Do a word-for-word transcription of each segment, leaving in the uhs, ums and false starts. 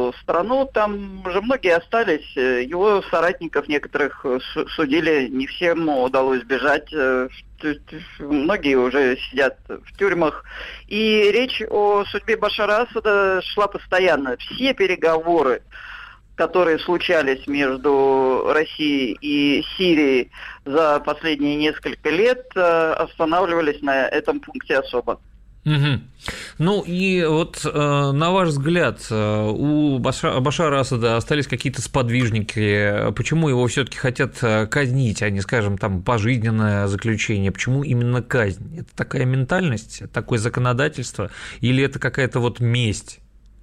покинул страну, там же многие остались, его соратников некоторых судили, не всем удалось бежать, многие уже сидят в тюрьмах. И речь о судьбе Башара Асада шла постоянно. Все переговоры, которые случались между Россией и Сирией за последние несколько лет, останавливались на этом пункте особо. Угу. Ну и вот э, на ваш взгляд, э, у Баша, Башара Асада остались какие-то сподвижники, почему его все-таки хотят казнить, а не, скажем, там, пожизненное заключение, почему именно казнь? Это такая ментальность, такое законодательство или это какая-то вот месть?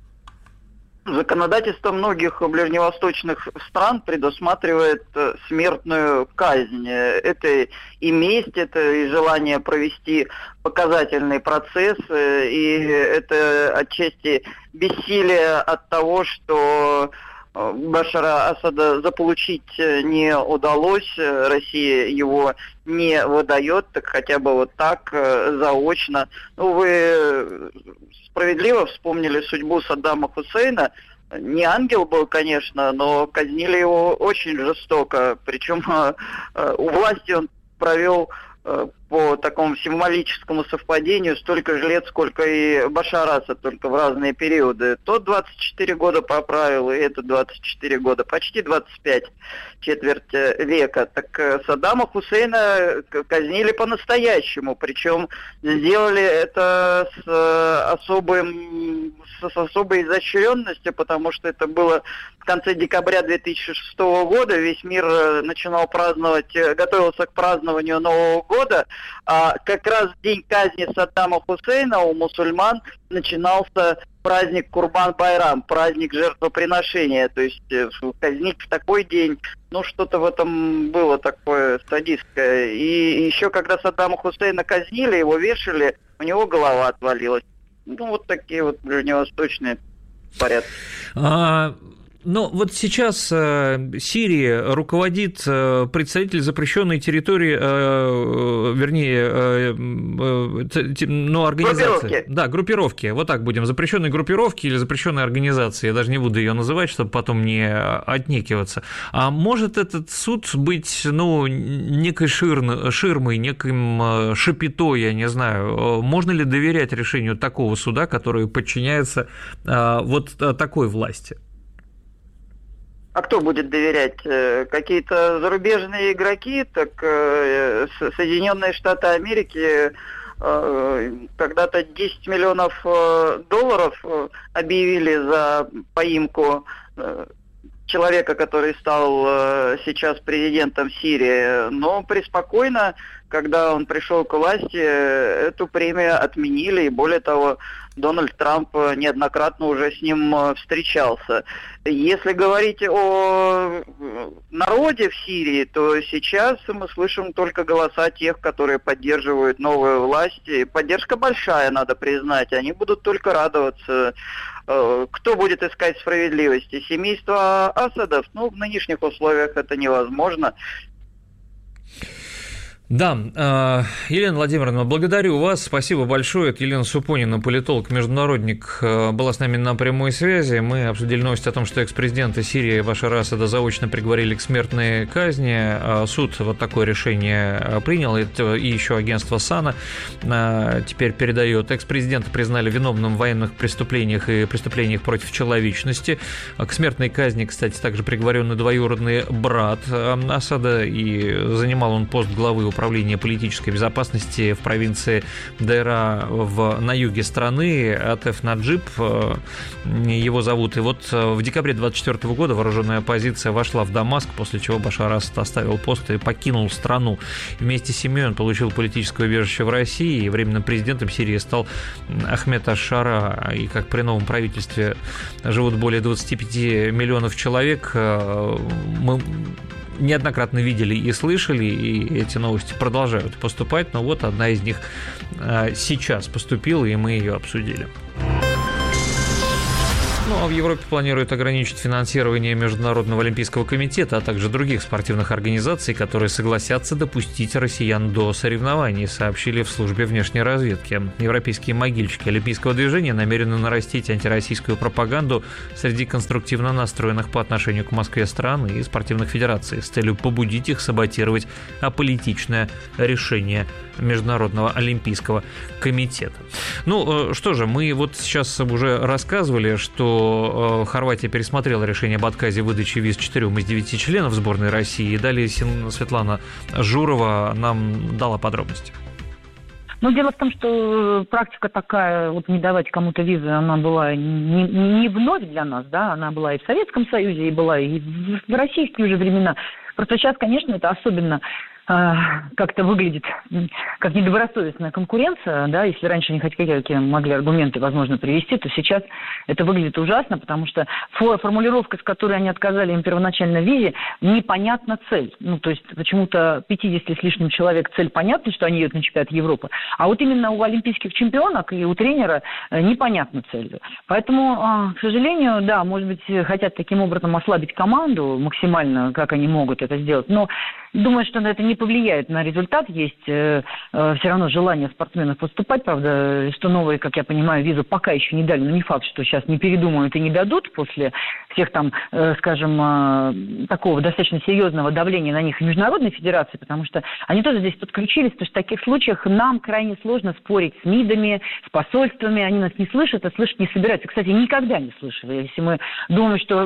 Законодательство многих ближневосточных стран предусматривает смертную казнь. Это и месть, это и желание провести показательный процесс, и это отчасти бессилие от того, что Башара Асада заполучить не удалось, Россия его не выдает, так хотя бы вот так, заочно. Ну, вы справедливо вспомнили судьбу Саддама Хусейна. Не ангел был, конечно, но казнили его очень жестоко. Причем у власти он провел по такому символическому совпадению столько же лет, сколько и Башар Асад, только в разные периоды. Тот двадцать четыре года поправил, и этот двадцать четыре года, почти двадцать пять, четверть века. Так Саддама Хусейна казнили по-настоящему, причем сделали это с особым, с особой изощренностью, потому что это было в конце декабря две тысячи шестого года, весь мир начинал праздновать, готовился к празднованию Нового года, а как раз в день казни Саддама Хусейна у мусульман начинался праздник Курбан-Байрам, праздник жертвоприношения, то есть казнить в такой день, ну что-то в этом было такое садистское. И еще когда Саддама Хусейна казнили, его вешали, у него голова отвалилась. Ну вот такие вот ближневосточные порядки. А... Но вот сейчас Сирии руководит представитель запрещенной территории, вернее, ну, организации. Группировки. Да, группировки. Вот так будем. Запрещенной группировки или запрещенной организации. Я даже не буду ее называть, чтобы потом не отнекиваться. А может этот суд быть, ну, некой шир... ширмой, неким шапито, я не знаю. Можно ли доверять решению такого суда, который подчиняется вот такой власти? А кто будет доверять? Какие-то зарубежные игроки? Так Соединенные Штаты Америки когда-то десять миллионов долларов объявили за поимку человека, который стал сейчас президентом Сирии, но преспокойно, когда он пришел к власти, эту премию отменили, и более того, Дональд Трамп неоднократно уже с ним встречался. Если говорить о народе в Сирии, то сейчас мы слышим только голоса тех, которые поддерживают новую власть. И поддержка большая, надо признать. Они будут только радоваться. Кто будет искать справедливости? Семейство Асадов? Ну, в нынешних условиях это невозможно. Да, Елена Владимировна, благодарю вас, спасибо большое. Это Елена Супонина, политолог, международник, была с нами на прямой связи. Мы обсудили новость о том, что экс-президента Сирии Башара Асада заочно приговорили к смертной казни. Суд вот такое решение принял, и еще агентство САНА теперь передает. Экс-президента признали виновным в военных преступлениях и преступлениях против человечности. К смертной казни, кстати, также приговоренный двоюродный брат Асада, и занимал он пост главы управления управления политической безопасности в провинции Дейра в, на юге страны, Атеф Наджиб его зовут. И вот в декабре двадцать четвёртого года вооруженная оппозиция вошла в Дамаск, после чего Башар Асад оставил пост и покинул страну. Вместе с семьей он получил политическое убежище в России, и временным президентом Сирии стал Ахмед аш-Шара. И как при новом правительстве живут более двадцати пяти миллионов человек, мы неоднократно видели и слышали, и эти новости продолжают поступать, но вот одна из них сейчас поступила, и мы ее обсудили. Ну, а в Европе планируют ограничить финансирование Международного олимпийского комитета, а также других спортивных организаций, которые согласятся допустить россиян до соревнований, сообщили в службе внешней разведки. Европейские могильщики олимпийского движения намерены нарастить антироссийскую пропаганду среди конструктивно настроенных по отношению к Москве стран и спортивных федераций с целью побудить их саботировать аполитичное решение Международного олимпийского комитета. Ну, что же, мы вот сейчас уже рассказывали, что Хорватия пересмотрела решение об отказе выдачи виз четырем из девяти членов сборной России. И далее Светлана Журова нам дала подробности. Ну, дело в том, что практика такая, вот не давать кому-то визы, она была не, не вновь для нас, да, она была и в Советском Союзе, и была и в российские уже времена. Просто сейчас, конечно, это особенно э, как-то выглядит как недобросовестная конкуренция, да, если раньше они хоть какие могли аргументы, возможно, привести, то сейчас это выглядит ужасно, потому что формулировка, с которой они отказали им первоначально в визе, непонятна цель. Ну, то есть почему-то пятьдесят с лишним человек цель понятна, что они едут на чемпионат Европы, а вот именно у олимпийских чемпионок и у тренера непонятна цель. Поэтому, к сожалению, да, может быть, хотят таким образом ослабить команду максимально, как они могут это сделать, но думаю, что это не повлияет на результат. Есть э, э, все равно желание спортсменов поступать. Правда, что новые, как я понимаю, визу пока еще не дали. Но не факт, что сейчас не передумают и не дадут после всех там, э, скажем, э, такого достаточно серьезного давления на них и Международной Федерации, потому что они тоже здесь подключились, потому что в таких случаях нам крайне сложно спорить с МИДами, с посольствами. Они нас не слышат, а слышать не собираются. Кстати, никогда не слышали. Если мы думаем, что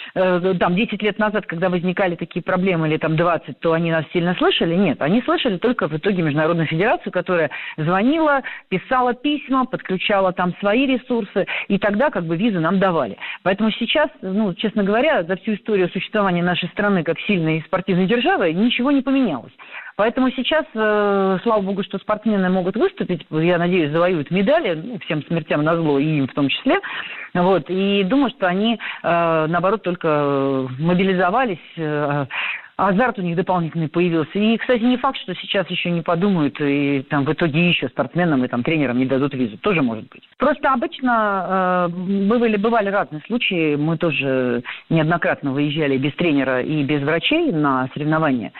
э, там десять лет назад, когда возникали такие проблемы, или там двадцать, то они нас сильно слышали? Нет, они слышали только в итоге Международную Федерацию, которая звонила, писала письма, подключала там свои ресурсы, и тогда как бы визы нам давали. Поэтому сейчас, ну, честно говоря, за всю историю существования нашей страны как сильной спортивной державы ничего не поменялось. Поэтому сейчас, э, слава богу, что спортсмены могут выступить, я надеюсь, завоюют медали, ну, всем смертям назло, и им в том числе. Вот, и думаю, что они, э, наоборот, только мобилизовались, э, азарт у них дополнительный появился. И, кстати, не факт, что сейчас еще не подумают, и там в итоге еще спортсменам и там тренерам не дадут визу. Тоже может быть. Просто обычно э, бывали, бывали разные случаи. Мы тоже неоднократно выезжали без тренера и без врачей на соревнования.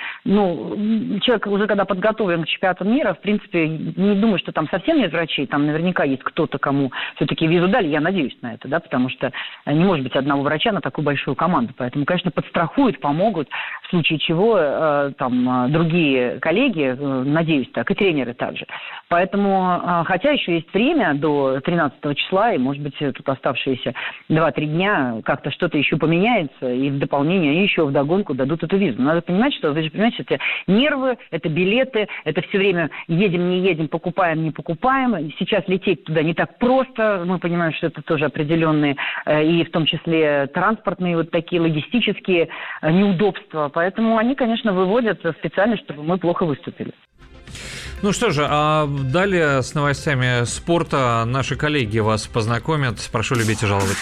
Ну, человек уже когда подготовлен к чемпионату мира, в принципе, не думаю, что там совсем нет врачей. Там наверняка есть кто-то, кому все-таки визу дали. Я надеюсь на это, да, потому что не может быть одного врача на такую большую команду. Поэтому, конечно, подстрахуют, помогут в случае чего э, там другие коллеги, э, надеюсь так, и тренеры также. Поэтому, э, хотя еще есть время до тринадцатого числа, и, может быть, тут оставшиеся два-три дня как-то что-то еще поменяется, и в дополнение еще вдогонку дадут эту визу. Надо понимать, что, вы же понимаете, это нервы, это билеты, это все время едем, не едем, покупаем, не покупаем. Сейчас лететь туда не так просто. Мы понимаем, что это тоже определенные, э, и в том числе транспортные вот такие логистические э, неудобства. Поэтому Поэтому они, конечно, выводят специально, чтобы мы плохо выступили. Ну что же, а далее с новостями спорта наши коллеги вас познакомят. Прошу любить и жаловать.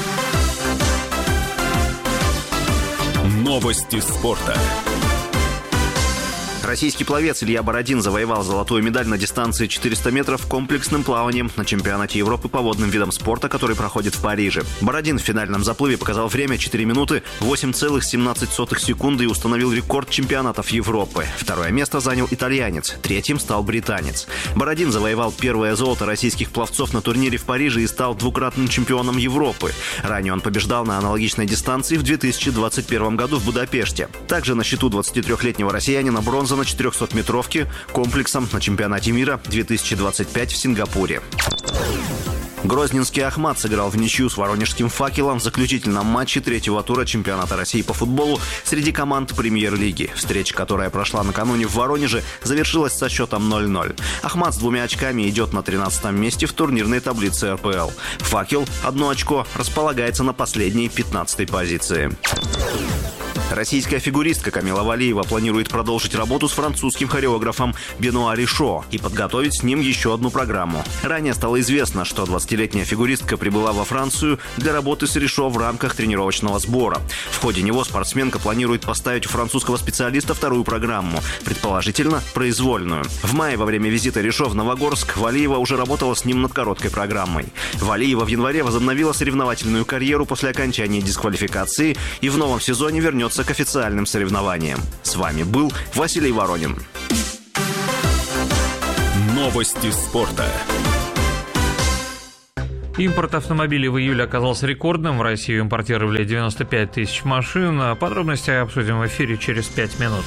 Новости спорта. Российский пловец Илья Бородин завоевал золотую медаль на дистанции четыреста метров комплексным плаванием на чемпионате Европы по водным видам спорта, который проходит в Париже. Бородин в финальном заплыве показал время четыре минуты восемь целых семнадцать сотых секунды и установил рекорд чемпионатов Европы. Второе место занял итальянец, третьим стал британец. Бородин завоевал первое золото российских пловцов на турнире в Париже и стал двукратным чемпионом Европы. Ранее он побеждал на аналогичной дистанции в две тысячи двадцать первом году в Будапеште. Также на счету двадцатитрёхлетнего россиянина бронза на четырехсотметровке комплексом на чемпионате мира две тысячи двадцать пять в Сингапуре. Грозненский «Ахмат» сыграл в ничью с воронежским «Факелом» в заключительном матче третьего тура чемпионата России по футболу среди команд премьер-лиги. Встреча, которая прошла накануне в Воронеже, завершилась со счетом ноль-ноль. «Ахмат» с двумя очками идет на тринадцатом месте в турнирной таблице эр пэ эл. «Факел» одно очко располагается на последней пятнадцатой позиции. Российская фигуристка Камила Валиева планирует продолжить работу с французским хореографом Бенуа Ришо и подготовить с ним еще одну программу. Ранее стало известно, что двадцатилетняя фигуристка прибыла во Францию для работы с Ришо в рамках тренировочного сбора. В ходе него спортсменка планирует поставить у французского специалиста вторую программу, предположительно произвольную. В мае во время визита Ришо в Новогорск Валиева уже работала с ним над короткой программой. Валиева в январе возобновила соревновательную карьеру после окончания дисквалификации и в новом сезоне вернется к официальным соревнованиям. С вами был Василий Воронин. Новости спорта. Импорт автомобилей в июле оказался рекордным. В Россию импортировали девяносто пять тысяч машин. Подробности обсудим в эфире через пять минут.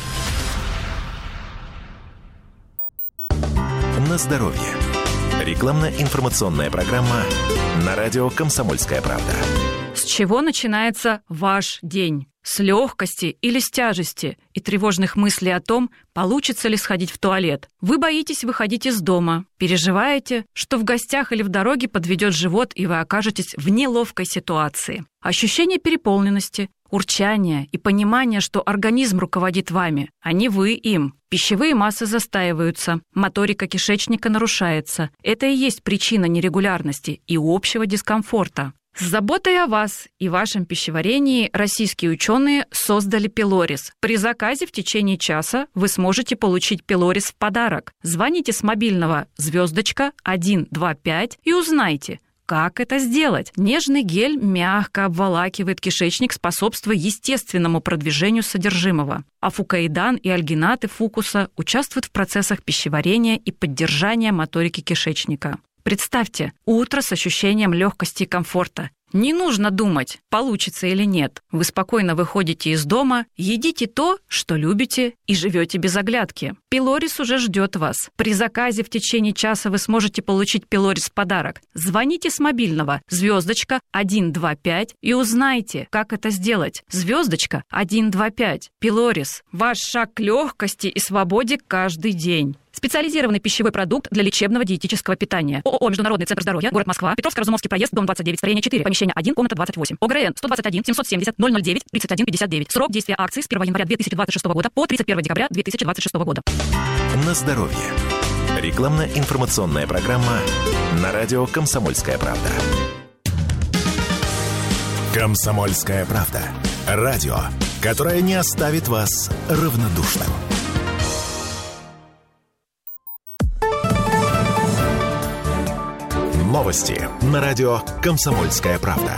На здоровье. Рекламно-информационная программа на радио «Комсомольская правда». С чего начинается ваш день? С легкости или с тяжести и тревожных мыслей о том, получится ли сходить в туалет. Вы боитесь выходить из дома, переживаете, что в гостях или в дороге подведет живот, и вы окажетесь в неловкой ситуации. Ощущение переполненности, урчание и понимание, что организм руководит вами, а не вы им. Пищевые массы застаиваются, моторика кишечника нарушается. Это и есть причина нерегулярности и общего дискомфорта. С заботой о вас и вашем пищеварении российские ученые создали пилорис. При заказе в течение часа вы сможете получить пилорис в подарок. Звоните с мобильного звездочка один два пять и узнайте, как это сделать. Нежный гель мягко обволакивает кишечник, способствуя естественному продвижению содержимого. А фукоидан и альгинаты фукуса участвуют в процессах пищеварения и поддержания моторики кишечника. Представьте, утро с ощущением легкости и комфорта. Не нужно думать, получится или нет. Вы спокойно выходите из дома, едите то, что любите, и живете без оглядки. Пилорис уже ждет вас. При заказе в течение часа вы сможете получить пилорис в подарок. Звоните с мобильного звездочка один два пять и узнайте, как это сделать. Звездочка один два пять. Пилорис. Ваш шаг к легкости и свободе каждый день. Специализированный пищевой продукт для лечебного диетического питания. ООО «Международный центр здоровья», город Москва, Петровско-Разумовский проезд, дом двадцать девять, строение четыре, помещение один, комната двадцать восемь. ОГРН сто двадцать один семьсот семьдесят ноль ноль девять тридцать один пятьдесят девять. Срок действия акции с первого января две тысячи двадцать шестого года по тридцать первого декабря две тысячи двадцать шестого года. На здоровье. Рекламно-информационная программа на радио «Комсомольская правда». «Комсомольская правда». Радио, которое не оставит вас равнодушным. Новости на радио «Комсомольская правда».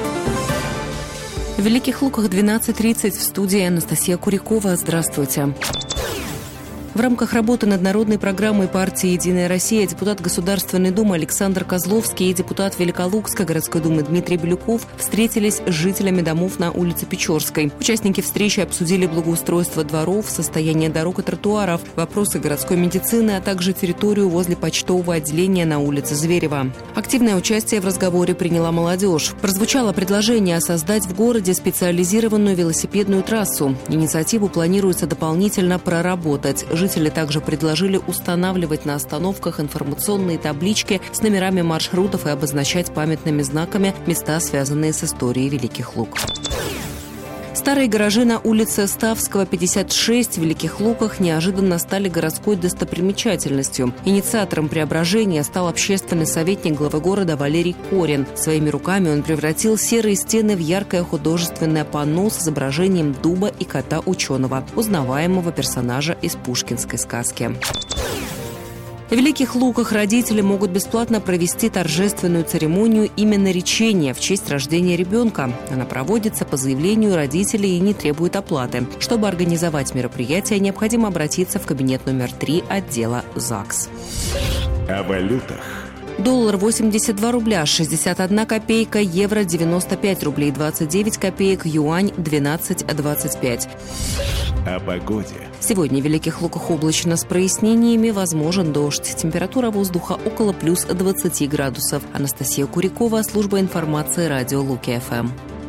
В Великих Луках двенадцать тридцать, в студии Анастасия Курякова. Здравствуйте. В рамках работы над народной программой партии «Единая Россия» депутат Государственной Думы Александр Козловский и депутат Великолукской городской думы Дмитрий Белюков встретились с жителями домов на улице Печорской. Участники встречи обсудили благоустройство дворов, состояние дорог и тротуаров, вопросы городской медицины, а также территорию возле почтового отделения на улице Зверева. Активное участие в разговоре приняла молодежь. Прозвучало предложение создать в городе специализированную велосипедную трассу. Инициативу планируется дополнительно проработать. Жители также предложили устанавливать на остановках информационные таблички с номерами маршрутов и обозначать памятными знаками места, связанные с историей Великих Лук. Старые гаражи на улице Ставского, пятьдесят шесть в Великих Луках неожиданно стали городской достопримечательностью. Инициатором преображения стал общественный советник главы города Валерий Корин. Своими руками он превратил серые стены в яркое художественное панно с изображением дуба и кота-ученого, узнаваемого персонажа из пушкинской сказки. В Великих Луках родители могут бесплатно провести торжественную церемонию именоречения в честь рождения ребенка. Она проводится по заявлению родителей и не требует оплаты. Чтобы организовать мероприятие, необходимо обратиться в кабинет номер три отдела ЗАГС. О валютах. Доллар восемьдесят два рубля шестьдесят одна копейка, евро девяносто пять рублей двадцать девять копеек, юань двенадцать двадцать пять. О погоде. Сегодня в Великих Луках облачно с прояснениями, возможен дождь. Температура воздуха около плюс двадцати градусов. Анастасия Курякова, служба информации радио Луки-ФМ.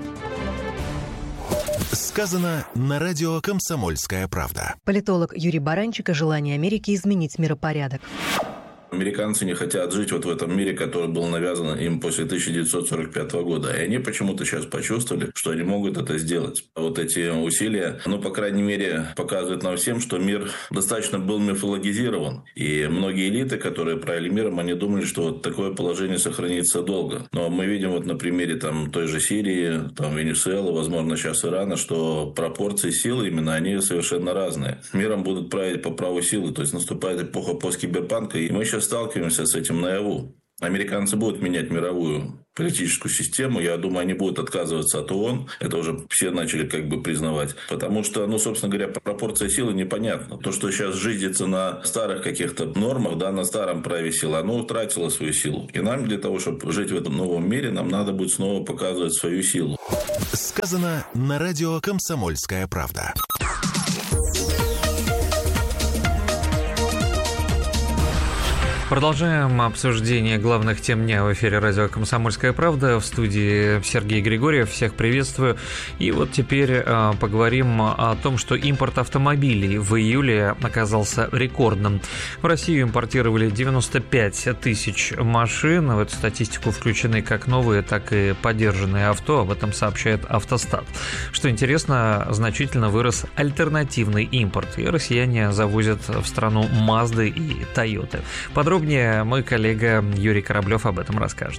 Сказано на радио «Комсомольская правда». Политолог Юрий Баранчик о желании Америки изменить миропорядок. Американцы не хотят жить вот в этом мире, который был навязан им после тысяча девятьсот сорок пятого года. И они почему-то сейчас почувствовали, что они могут это сделать. Вот эти усилия, ну, по крайней мере, показывают нам всем, что мир достаточно был мифологизирован. И многие элиты, которые правили миром, они думали, что вот такое положение сохранится долго. Но мы видим вот на примере там, той же Сирии, там, Венесуэлы, возможно, сейчас Ирана, что пропорции силы именно они совершенно разные. Миром будут править по праву силы. То есть наступает эпоха посткиберпанка, и мы сейчас сталкиваемся с этим наяву. Американцы будут менять мировую политическую систему. Я думаю, они будут отказываться от ООН. Это уже все начали как бы признавать. Потому что, ну, собственно говоря, пропорция силы непонятна. То, что сейчас жизнится на старых каких-то нормах, да, на старом праве силы, оно утратило свою силу. И нам для того, чтобы жить в этом новом мире, нам надо будет снова показывать свою силу. Сказано на радио «Комсомольская правда». Продолжаем обсуждение главных тем дня в эфире радио «Комсомольская правда». В студии Сергей Григорьев. Всех приветствую. И вот теперь э, поговорим о том, что импорт автомобилей в июле оказался рекордным. В Россию импортировали девяносто пять тысяч машин. В эту статистику включены как новые, так и подержанные авто. Об этом сообщает Автостат. Что интересно, значительно вырос альтернативный импорт. И россияне завозят в страну Мазды и Тойоты. Подробнее Подробнее мой коллега Юрий Кораблев об этом расскажет.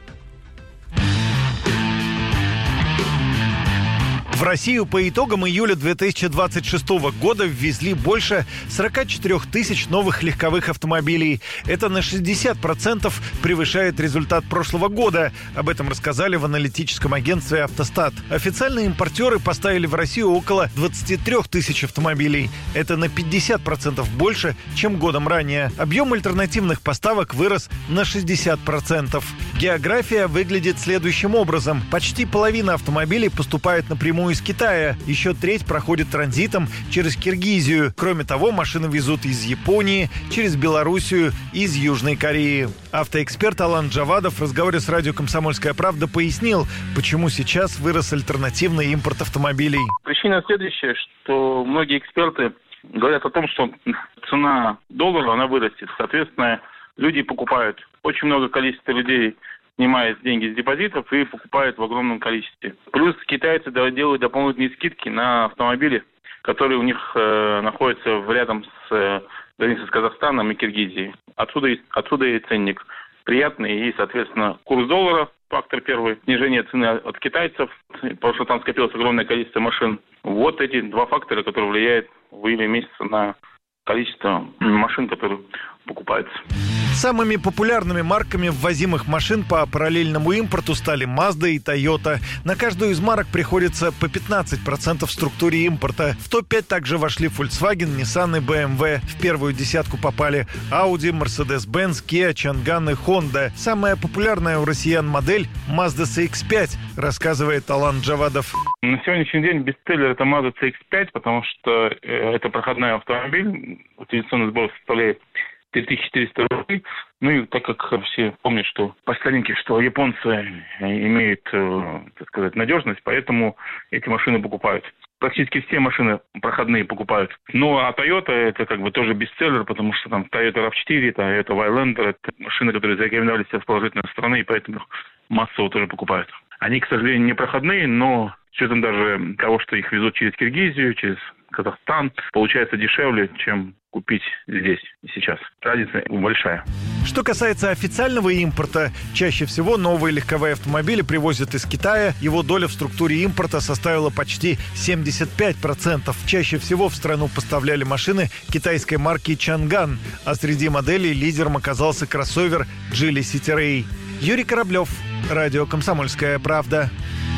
В Россию по итогам июля две тысячи двадцать шестого года ввезли больше сорок четыре тысяч новых легковых автомобилей. Это на шестьдесят процентов превышает результат прошлого года. Об этом рассказали в аналитическом агентстве «Автостат». Официальные импортеры поставили в Россию около двадцать три тысячи автомобилей. Это на пятьдесят процентов больше, чем годом ранее. Объем альтернативных поставок вырос на шестьдесят процентов. География выглядит следующим образом. Почти половина автомобилей поступает напрямую из Китая. Еще треть проходит транзитом через Киргизию. Кроме того, машины везут из Японии, через Белоруссию и из Южной Кореи. Автоэксперт Алан Джавадов в разговоре с радио «Комсомольская правда» пояснил, почему сейчас вырос альтернативный импорт автомобилей. Причина следующая, что многие эксперты говорят о том, что цена доллара, она вырастет. Соответственно, люди покупают. Очень много количества людей снимает деньги с депозитов и покупает в огромном количестве. Плюс китайцы делают дополнительные скидки на автомобили, которые у них э, находятся рядом с э, границей с Казахстаном и Киргизией. Отсюда, отсюда и ценник приятный, и, соответственно, курс доллара, фактор первый, снижение цены от китайцев, потому что там скопилось огромное количество машин. Вот эти два фактора, которые влияют в июле месяце на количество машин, которые покупаются. Самыми популярными марками ввозимых машин по параллельному импорту стали Mazda и Toyota. На каждую из марок приходится по пятнадцать процентов в структуре импорта. В топ пять также вошли Volkswagen, Nissan и бэ эм вэ. В первую десятку попали Audi, Mercedes-Benz, Kia, Changan и Honda. Самая популярная у россиян модель Mazda си икс пять, рассказывает Алан Джавадов. На сегодняшний день бестселлер это Mazda си икс пять, потому что это проходной автомобиль. Утилизационный сбор составляет три тысячи четыреста рублей. Ну и так как все помнят, что по старинке, что японцы имеют, так сказать, надежность, поэтому эти машины покупают. Практически все машины проходные покупают. Ну а Toyota это как бы тоже бестселлер, потому что там Toyota рав четыре, Toyota Highlander, это машины, которые зарекомендовали себя с положительной стороны, и поэтому их массово тоже покупают. Они, к сожалению, не проходные, но с учетом даже того, что их везут через Киргизию, через Казахстан, получается дешевле, чем купить здесь и сейчас. Разница большая. Что касается официального импорта, чаще всего новые легковые автомобили привозят из Китая. Его доля в структуре импорта составила почти семьдесят пять процентов. Чаще всего в страну поставляли машины китайской марки Changan, а среди моделей лидером оказался кроссовер Geely City-Ray. Юрий Кораблев, радио «Комсомольская правда».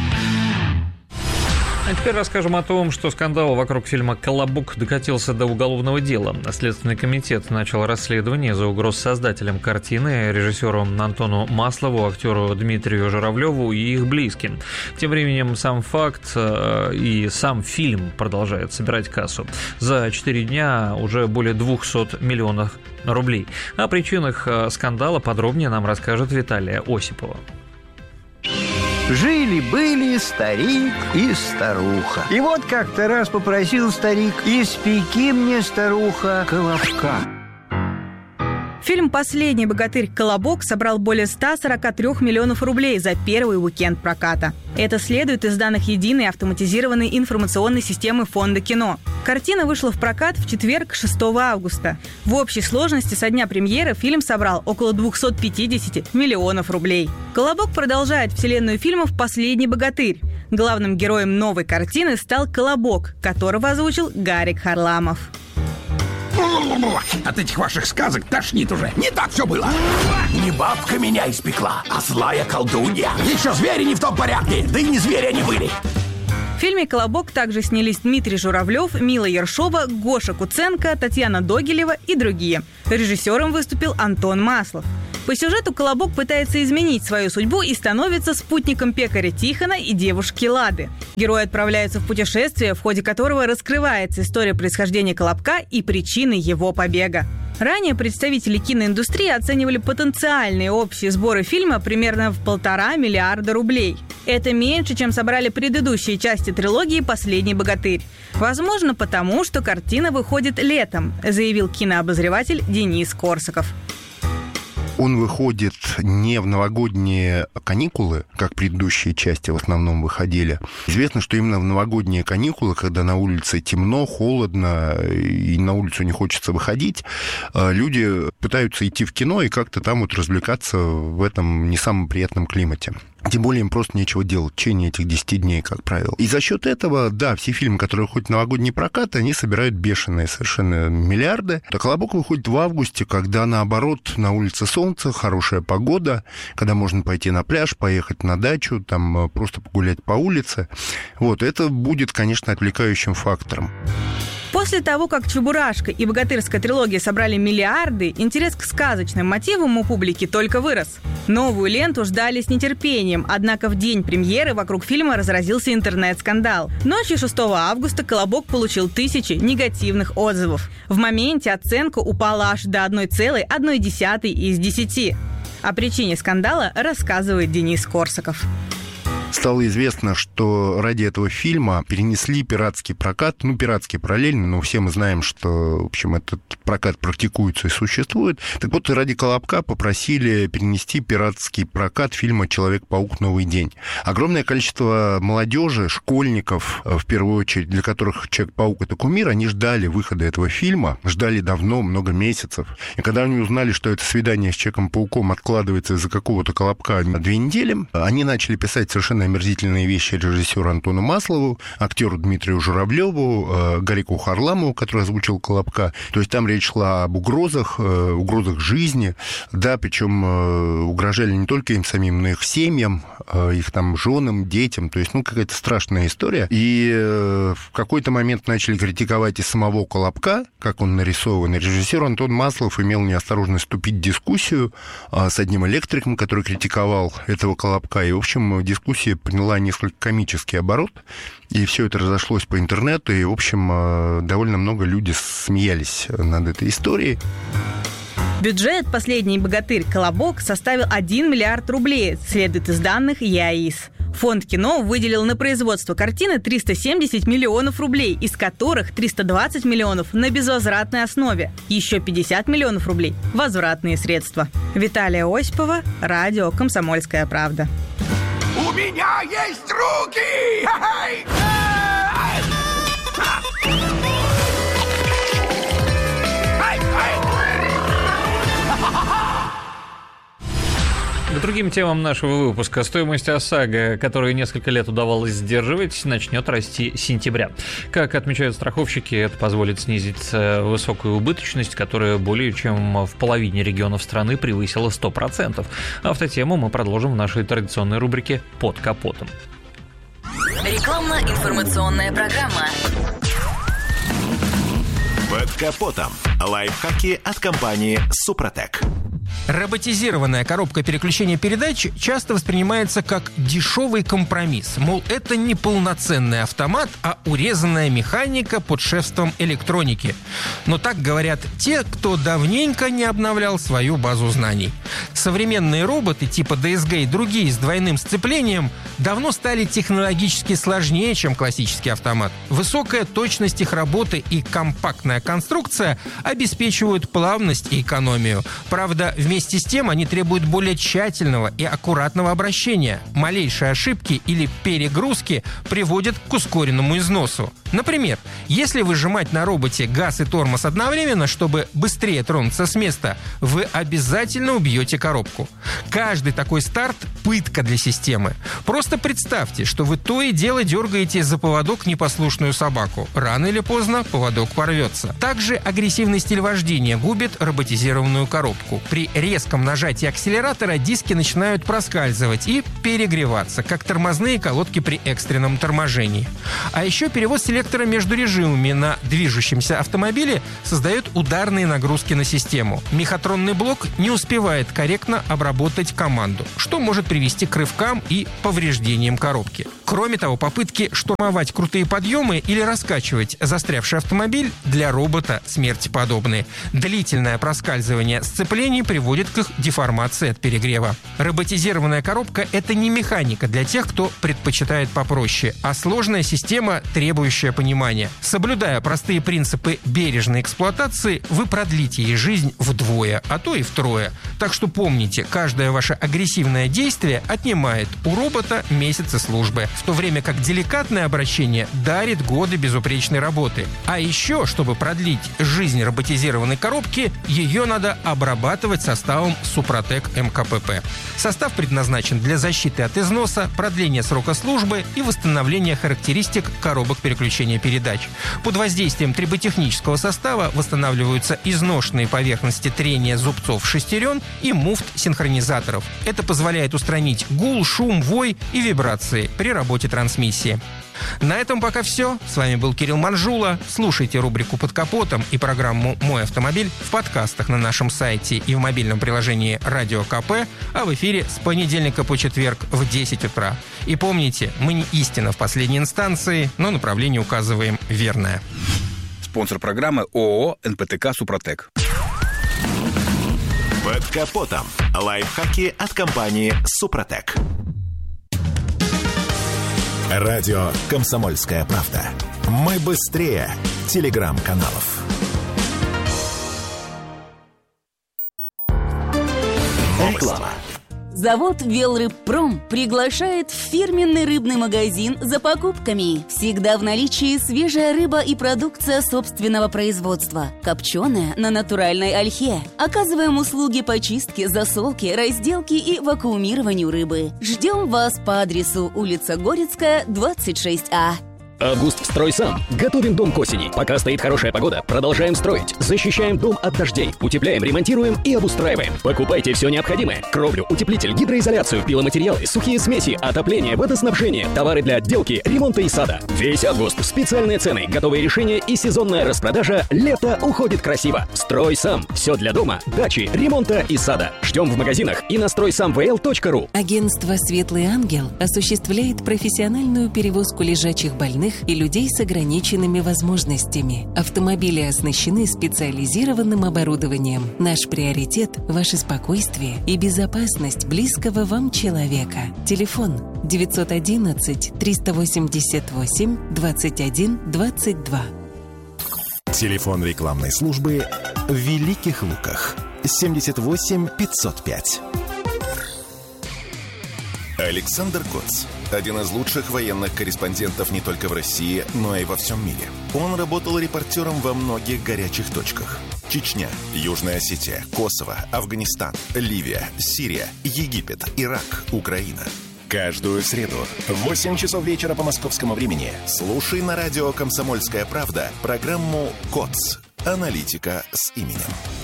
А теперь расскажем о том, что скандал вокруг фильма «Колобок» докатился до уголовного дела. Следственный комитет начал расследование за угроз создателям картины, режиссеру Антону Маслову, актеру Дмитрию Журавлеву и их близким. Тем временем сам факт и сам фильм продолжает собирать кассу. За четыре дня уже более двухсот миллионов рублей. О причинах скандала подробнее нам расскажет Виталия Осипова. Жили-были старик и старуха. И вот как-то раз попросил старик: испеки мне, старуха, колобка. Фильм «Последний богатырь. Колобок» собрал более ста сорока трёх миллионов рублей за первый уикенд проката. Это следует из данных единой автоматизированной информационной системы Фонда кино. Картина вышла в прокат в четверг, шестого августа. В общей сложности со дня премьеры фильм собрал около двухсот пятидесяти миллионов рублей. «Колобок» продолжает вселенную фильмов «Последний богатырь». Главным героем новой картины стал Колобок, которого озвучил Гарик Харламов. От этих ваших сказок тошнит уже. Не так все было. Не бабка меня испекла, а злая колдунья. Еще звери не в том порядке, да и не звери они были. В фильме «Колобок» также снялись Дмитрий Журавлев, Мила Ершова, Гоша Куценко, Татьяна Догилева и другие. Режиссером выступил Антон Маслов. По сюжету Колобок пытается изменить свою судьбу и становится спутником пекаря Тихона и девушки Лады. Герои отправляются в путешествие, в ходе которого раскрывается история происхождения Колобка и причины его побега. Ранее представители киноиндустрии оценивали потенциальные общие сборы фильма примерно в полтора миллиарда рублей. Это меньше, чем собрали предыдущие части трилогии «Последний богатырь». Возможно, потому что картина выходит летом, заявил кинообозреватель Денис Корсаков. Он выходит не в новогодние каникулы, как предыдущие части в основном выходили. Известно, что именно в новогодние каникулы, когда на улице темно, холодно и на улицу не хочется выходить, люди пытаются идти в кино и как-то там вот развлекаться в этом не самом приятном климате. Тем более им просто нечего делать в течение этих десяти дней, как правило. И за счет этого, да, все фильмы, которые ходят в новогодний прокат, они собирают бешеные совершенно миллиарды. А «Колобок» выходит в августе, когда, наоборот, на улице солнце, хорошая погода, когда можно пойти на пляж, поехать на дачу, там просто погулять по улице. Вот, это будет, конечно, отвлекающим фактором. После того, как «Чебурашка» и «Богатырская трилогия» собрали миллиарды, интерес к сказочным мотивам у публики только вырос. Новую ленту ждали с нетерпением, однако в день премьеры вокруг фильма разразился интернет-скандал. Ночью шестого августа «Колобок» получил тысячи негативных отзывов. В моменте оценка упала аж до одной целой одной десятой из десяти. О причине скандала рассказывает Денис Корсаков. Стало известно, что ради этого фильма перенесли пиратский прокат, ну, пиратский параллельно, но все мы знаем, что, в общем, этот прокат практикуется и существует. Так вот, ради «Колобка» попросили перенести пиратский прокат фильма «Человек-паук. Новый день». Огромное количество молодежи, школьников, в первую очередь, для которых «Человек-паук» — это кумир, они ждали выхода этого фильма, ждали давно, много месяцев. И когда они узнали, что это свидание с Человеком-пауком откладывается из-за какого-то «Колобка» на две недели, они начали писать совершенно омерзительные вещи режиссеру Антону Маслову, актеру Дмитрию Журавлеву, Гарику Харламову, который озвучил «Колобка». То есть там речь шла об угрозах, угрозах жизни, да, причем угрожали не только им самим, но и их семьям, их там женам, детям. То есть, ну, какая-то страшная история. И в какой-то момент начали критиковать и самого «Колобка», как он нарисован. И режиссер Антон Маслов имел неосторожность вступить в дискуссию с одним электриком, который критиковал этого «Колобка». И, в общем, дискуссия приняла несколько комический оборот, и все это разошлось по интернету, и, в общем, довольно много людей смеялись над этой историей. Бюджет «Последний богатырь. Колобок» составил один миллиард рублей, следует из данных ЕАИС. Фонд кино выделил на производство картины триста семьдесят миллионов рублей, из которых триста двадцать миллионов на безвозвратной основе, еще пятьдесят миллионов рублей – возвратные средства. Виталия Осипова, радио «Комсомольская правда». У меня есть руки! Ай! Ай! Ай! Ай! К другим темам нашего выпуска. Стоимость ОСАГО, которую несколько лет удавалось сдерживать, начнет расти с сентября. Как отмечают страховщики, это позволит снизить высокую убыточность, которая более чем в половине регионов страны превысила сто процентов. Автотему мы продолжим в нашей традиционной рубрике «Под капотом». Рекламно-информационная программа. «Под капотом». Лайфхаки от компании «Супротек». Роботизированная коробка переключения передач часто воспринимается как дешевый компромисс. Мол, это не полноценный автомат, а урезанная механика под шефством электроники. Но так говорят те, кто давненько не обновлял свою базу знаний. Современные роботы типа ди эс джи и другие с двойным сцеплением давно стали технологически сложнее, чем классический автомат. Высокая точность их работы и компактная конструкция обеспечивают плавность и экономию. Правда, вместе с тем они требуют более тщательного и аккуратного обращения. Малейшие ошибки или перегрузки приводят к ускоренному износу. Например, если выжимать на роботе газ и тормоз одновременно, чтобы быстрее тронуться с места, вы обязательно убьете коробку. Каждый такой старт – пытка для системы. Просто представьте, что вы то и дело дергаете за поводок непослушную собаку. Рано или поздно поводок порвется. Также агрессивный стиль вождения губит роботизированную коробку. При резком нажатии акселератора диски начинают проскальзывать и перегреваться, как тормозные колодки при экстренном торможении. А еще перевод селектора между режимами на движущемся автомобиле создает ударные нагрузки на систему. Мехатронный блок не успевает корректно обработать команду, что может привести к рывкам и повреждениям коробки. Кроме того, попытки штурмовать крутые подъемы или раскачивать застрявший автомобиль для робота смерти подобные. Длительное проскальзывание сцеплений приводит к их деформации от перегрева. Роботизированная коробка – это не механика для тех, кто предпочитает попроще, а сложная система, требующая понимания. Соблюдая простые принципы бережной эксплуатации, вы продлите ей жизнь вдвое, а то и втрое. Так что помните, каждое ваше агрессивное действие отнимает у робота месяцы службы, в то время как деликатное обращение дарит годы безупречной работы. А еще, чтобы продлить жизнь роботизированной коробки, ее надо обрабатывать составом Супротек эм ка пэ пэ. Состав предназначен для защиты от износа, продления срока службы и восстановления характеристик коробок переключения передач. Под воздействием триботехнического состава восстанавливаются изношенные поверхности трения зубцов шестерен и муфт синхронизаторов. Это позволяет устранить гул, шум, вой и вибрации при работе трансмиссии. На этом пока все. С вами был Кирилл Манжула. Слушайте рубрику «Под капотом» и программу «Мой автомобиль» в подкастах на нашем сайте и в мобильном приложении «Радио ка пэ», а в эфире с понедельника по четверг в десять утра. И помните, мы не истина в последней инстанции, но направление указываем верное. Спонсор программы ООО эн пэ тэ ка «Супротек». Под капотом. Лайфхаки от компании «Супротек». Радио «Комсомольская правда». Мы быстрее телеграм-каналов. Реклама. Завод «Велрыбпром» приглашает в фирменный рыбный магазин за покупками. Всегда в наличии свежая рыба и продукция собственного производства. Копченая на натуральной ольхе. Оказываем услуги по чистке, засолке, разделке и вакуумированию рыбы. Ждем вас по адресу улица Горецкая, двадцать шесть А. Август «Строй сам». Готовим дом к осени. Пока стоит хорошая погода, продолжаем строить. Защищаем дом от дождей. Утепляем, ремонтируем и обустраиваем. Покупайте все необходимое. Кровлю, утеплитель, гидроизоляцию, пиломатериалы, сухие смеси, отопление, водоснабжение, товары для отделки, ремонта и сада. Весь август. Специальные цены, готовые решения и сезонная распродажа. Лето уходит красиво. «Строй сам». Все для дома, дачи, ремонта и сада. Ждем в магазинах и на строй сам вэ эл точка ру. Агентство «Светлый ангел» осуществляет профессиональную перевозку лежачих больных и людей с ограниченными возможностями. Автомобили оснащены специализированным оборудованием. Наш приоритет – ваше спокойствие и безопасность близкого вам человека. Телефон девятьсот одиннадцать триста восемьдесят восемь двадцать один двадцать два. Телефон рекламной службы в Великих Луках семьдесят восемь пятьсот пять. Александр Коц – один из лучших военных корреспондентов не только в России, но и во всем мире. Он работал репортером во многих горячих точках. Чечня, Южная Осетия, Косово, Афганистан, Ливия, Сирия, Египет, Ирак, Украина. Каждую среду в восемь часов вечера по московскому времени слушай на радио «Комсомольская правда» программу «КОЦ. Аналитика с именем».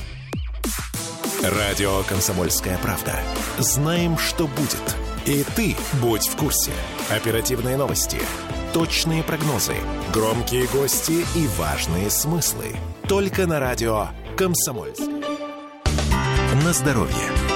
Радио «Комсомольская правда». Знаем, что будет. И ты будь в курсе. Оперативные новости, точные прогнозы, громкие гости и важные смыслы. Только на радио «Комсомольск». на здоровье.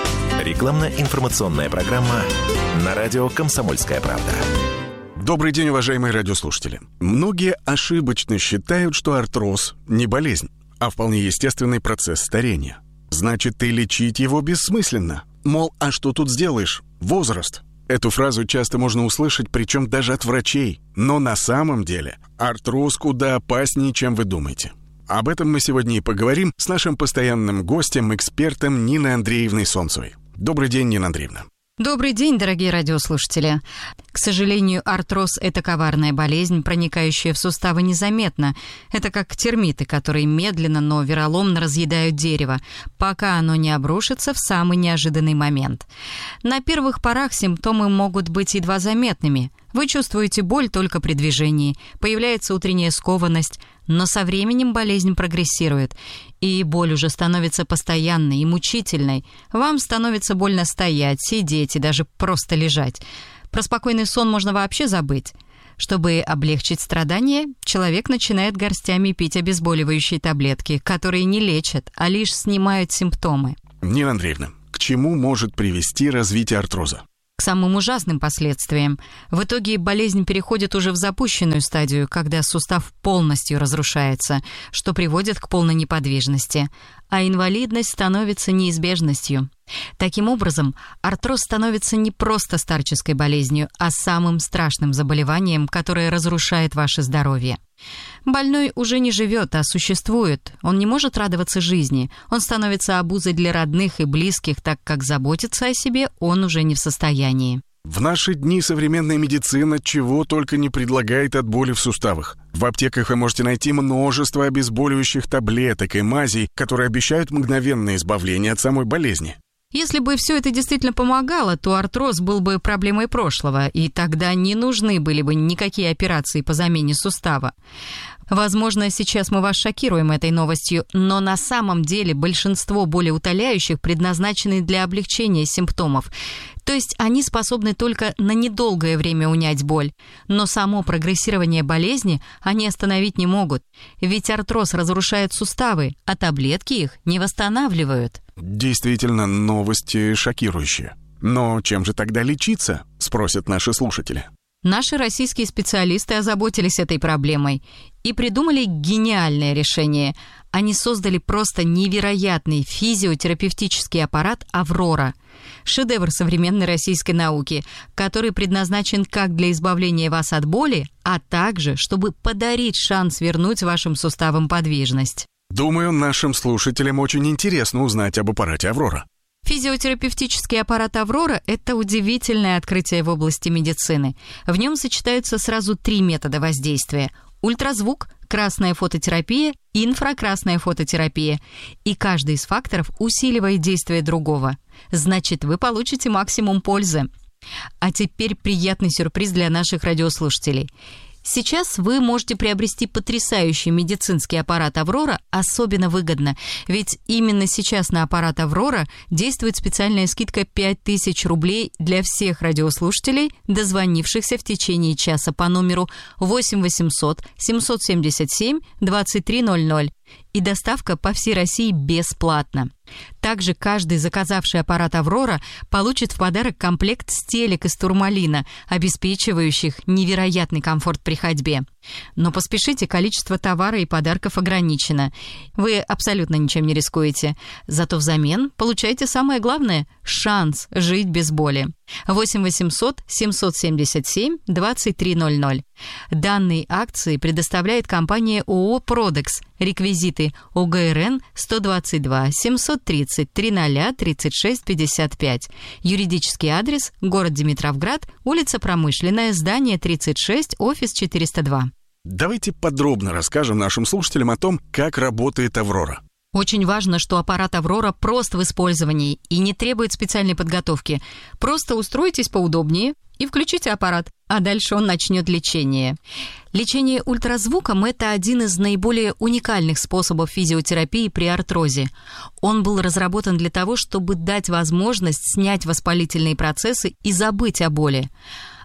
Рекламно-информационная программа на радио «Комсомольская правда». Добрый день, уважаемые радиослушатели. Многие ошибочно считают, что артроз не болезнь, а вполне естественный процесс старения. Значит, и лечить его бессмысленно. Мол, а что тут сделаешь? Возраст. Эту фразу часто можно услышать, причем даже от врачей. Но на самом деле артроз куда опаснее, чем вы думаете. Об этом мы сегодня и поговорим с нашим постоянным гостем, экспертом Ниной Андреевной Солнцевой. Добрый день, Нина Андреевна. Добрый день, дорогие радиослушатели. К сожалению, артроз – это коварная болезнь, проникающая в суставы незаметно. Это как термиты, которые медленно, но вероломно разъедают дерево, пока оно не обрушится в самый неожиданный момент. На первых порах симптомы могут быть едва заметными. Вы чувствуете боль только при движении, появляется утренняя скованность, но со временем болезнь прогрессирует, и боль уже становится постоянной и мучительной. Вам становится больно стоять, сидеть и даже просто лежать. Про спокойный сон можно вообще забыть. Чтобы облегчить страдания, человек начинает горстями пить обезболивающие таблетки, которые не лечат, а лишь снимают симптомы. Нина Андреевна, к чему может привести развитие артроза? К самым ужасным последствиям. В итоге болезнь переходит уже в запущенную стадию, когда сустав полностью разрушается, что приводит к полной неподвижности, а инвалидность становится неизбежностью. Таким образом, артроз становится не просто старческой болезнью, а самым страшным заболеванием, которое разрушает ваше здоровье. Больной уже не живет, а существует. Он не может радоваться жизни. Он становится обузой для родных и близких, так как заботиться о себе он уже не в состоянии. В наши дни современная медицина чего только не предлагает от боли в суставах. В аптеках вы можете найти множество обезболивающих таблеток и мазей, которые обещают мгновенное избавление от самой болезни. Если бы все это действительно помогало, то артроз был бы проблемой прошлого, и тогда не нужны были бы никакие операции по замене сустава. Возможно, сейчас мы вас шокируем этой новостью, но на самом деле большинство болеутоляющих предназначены для облегчения симптомов. То есть они способны только на недолгое время унять боль. Но само прогрессирование болезни они остановить не могут. Ведь артроз разрушает суставы, а таблетки их не восстанавливают. Действительно, новости шокирующие. Но чем же тогда лечиться, спросят наши слушатели. Наши российские специалисты озаботились этой проблемой и придумали гениальное решение. Они создали просто невероятный физиотерапевтический аппарат «Аврора». Шедевр современной российской науки, который предназначен как для избавления вас от боли, а также, чтобы подарить шанс вернуть вашим суставам подвижность. Думаю, нашим слушателям очень интересно узнать об аппарате «Аврора». Физиотерапевтический аппарат «Аврора» — это удивительное открытие в области медицины. В нем сочетаются сразу три метода воздействия – ультразвук, красная фототерапия и инфракрасная фототерапия. И каждый из факторов усиливает действие другого. Значит, вы получите максимум пользы. А теперь приятный сюрприз для наших радиослушателей. Сейчас вы можете приобрести потрясающий медицинский аппарат «Аврора» особенно выгодно, ведь именно сейчас на аппарат «Аврора» действует специальная скидка пять тысяч рублей для всех радиослушателей, дозвонившихся в течение часа по номеру восемь восемьсот семьсот семьдесят семь двадцать три ноль ноль. И доставка по всей России бесплатна. Также каждый, заказавший аппарат «Аврора», получит в подарок комплект стелек из турмалина, обеспечивающих невероятный комфорт при ходьбе. Но поспешите, количество товара и подарков ограничено. Вы абсолютно ничем не рискуете. Зато взамен получаете самое главное – шанс жить без боли. восемь восемьсот семьсот семьдесят семь двадцать три ноль ноль. Данные акции предоставляет компания ООО «Продекс». Реквизиты О Г Р Н сто двадцать два семьсот тридцать тридцать тридцать шесть пятьдесят пять. Юридический адрес – город Димитровград, улица Промышленная, здание тридцать шесть, офис четыреста два. Давайте подробно расскажем нашим слушателям о том, как работает «Аврора». Очень важно, что аппарат «Аврора» прост в использовании и не требует специальной подготовки. Просто устройтесь поудобнее и включите аппарат, а дальше он начнет лечение. Лечение ультразвуком – это один из наиболее уникальных способов физиотерапии при артрозе. Он был разработан для того, чтобы дать возможность снять воспалительные процессы и забыть о боли.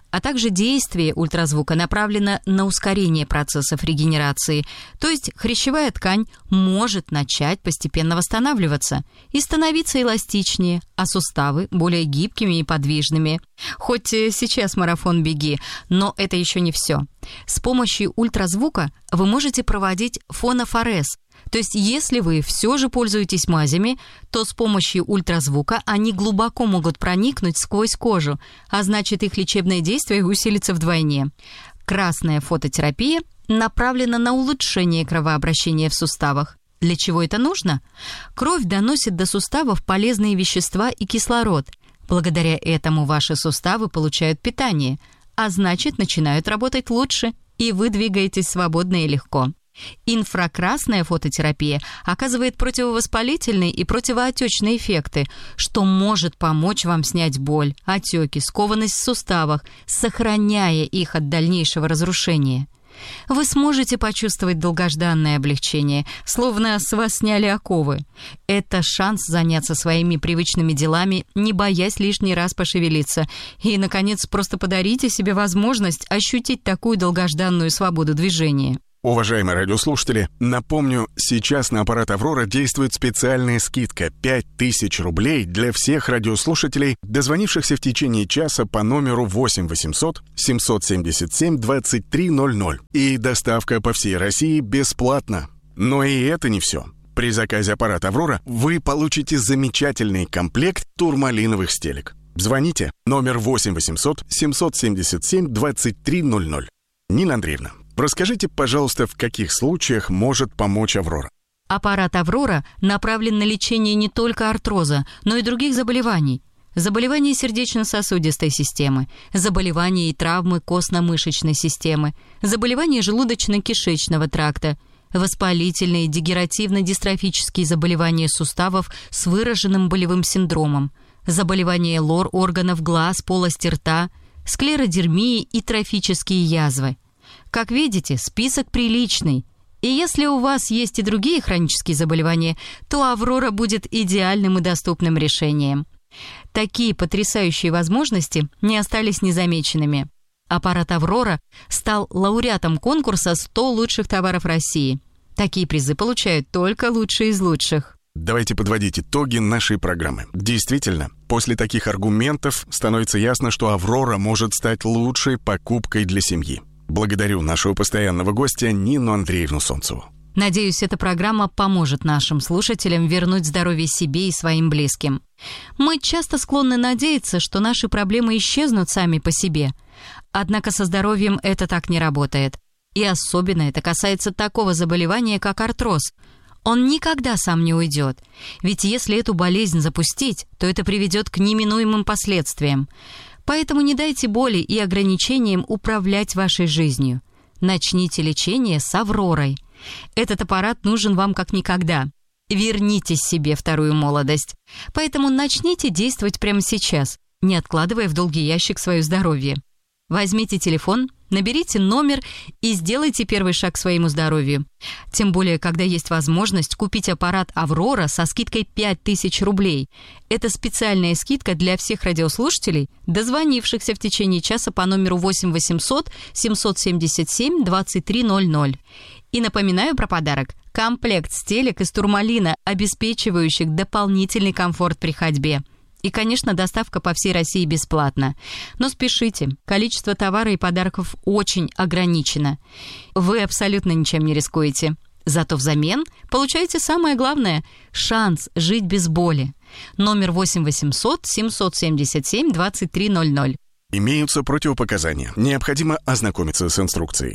а также действие ультразвука направлено на ускорение процессов регенерации, то есть хрящевая ткань может начать постепенно восстанавливаться и становиться эластичнее, а суставы более гибкими и подвижными. Хоть сейчас марафон беги, но это еще не все. С помощью ультразвука вы можете проводить фонофорез. То есть, если вы все же пользуетесь мазями, то с помощью ультразвука они глубоко могут проникнуть сквозь кожу, а значит, их лечебное действие усилится вдвойне. Красная фототерапия направлена на улучшение кровообращения в суставах. Для чего это нужно? Кровь доносит до суставов полезные вещества и кислород. Благодаря этому ваши суставы получают питание, а значит, начинают работать лучше, и вы двигаетесь свободно и легко. Инфракрасная фототерапия оказывает противовоспалительные и противоотечные эффекты, что может помочь вам снять боль, отеки, скованность в суставах, сохраняя их от дальнейшего разрушения. Вы сможете почувствовать долгожданное облегчение, словно с вас сняли оковы. Это шанс заняться своими привычными делами, не боясь лишний раз пошевелиться. И, наконец, просто подарите себе возможность ощутить такую долгожданную свободу движения. Уважаемые радиослушатели, напомню, сейчас на аппарат «Аврора» действует специальная скидка пять тысяч рублей для всех радиослушателей, дозвонившихся в течение часа по номеру восемь восемьсот семьсот семьдесят семь двадцать три ноль ноль. И доставка по всей России бесплатна. Но и это не все. При заказе аппарата «Аврора» вы получите замечательный комплект турмалиновых стелек. Звоните, номер восемь восемьсот семьсот семьдесят семь двадцать три ноль ноль. Нина Андреевна, расскажите, пожалуйста, в каких случаях может помочь «Аврора»? Аппарат «Аврора» направлен на лечение не только артроза, но и других заболеваний. Заболевания сердечно-сосудистой системы, заболевания и травмы костно-мышечной системы, заболевания желудочно-кишечного тракта, воспалительные дегенеративно-дистрофические заболевания суставов с выраженным болевым синдромом, заболевания лор органов глаз, полости рта, склеродермии и трофические язвы. Как видите, список приличный. И если у вас есть и другие хронические заболевания, то «Аврора» будет идеальным и доступным решением. Такие потрясающие возможности не остались незамеченными. Аппарат «Аврора» стал лауреатом конкурса «сто лучших товаров России». Такие призы получают только лучшие из лучших. Давайте подводить итоги нашей программы. Действительно, после таких аргументов становится ясно, что «Аврора» может стать лучшей покупкой для семьи. Благодарю нашего постоянного гостя Нину Андреевну Солнцеву. Надеюсь, эта программа поможет нашим слушателям вернуть здоровье себе и своим близким. Мы часто склонны надеяться, что наши проблемы исчезнут сами по себе. Однако со здоровьем это так не работает. И особенно это касается такого заболевания, как артроз. Он никогда сам не уйдет. Ведь если эту болезнь запустить, то это приведет к неминуемым последствиям. Поэтому не дайте боли и ограничениям управлять вашей жизнью. Начните лечение с «Авророй». Этот аппарат нужен вам как никогда. Верните себе вторую молодость. Поэтому начните действовать прямо сейчас, не откладывая в долгий ящик свое здоровье. Возьмите телефон, наберите номер и сделайте первый шаг к своему здоровью. Тем более, когда есть возможность купить аппарат «Аврора» со скидкой пять тысяч рублей. Это специальная скидка для всех радиослушателей, дозвонившихся в течение часа по номеру восемь восемьсот семьсот семьдесят семь двадцать три ноль ноль. И напоминаю про подарок. Комплект стелек из турмалина, обеспечивающих дополнительный комфорт при ходьбе. И, конечно, доставка по всей России бесплатна. Но спешите, количество товара и подарков очень ограничено. Вы абсолютно ничем не рискуете. Зато взамен получаете самое главное – шанс жить без боли. Номер восемь восемьсот семьсот семьдесят семь двадцать три ноль ноль. Имеются противопоказания. Необходимо ознакомиться с инструкцией.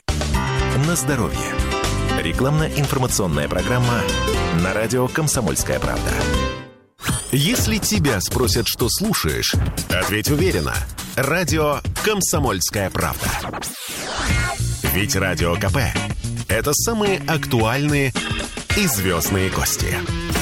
На здоровье. Рекламно-информационная программа на радио «Комсомольская правда». Если тебя спросят, что слушаешь, ответь уверенно. Радио «Комсомольская правда». Ведь Радио КП – это самые актуальные и звездные гости.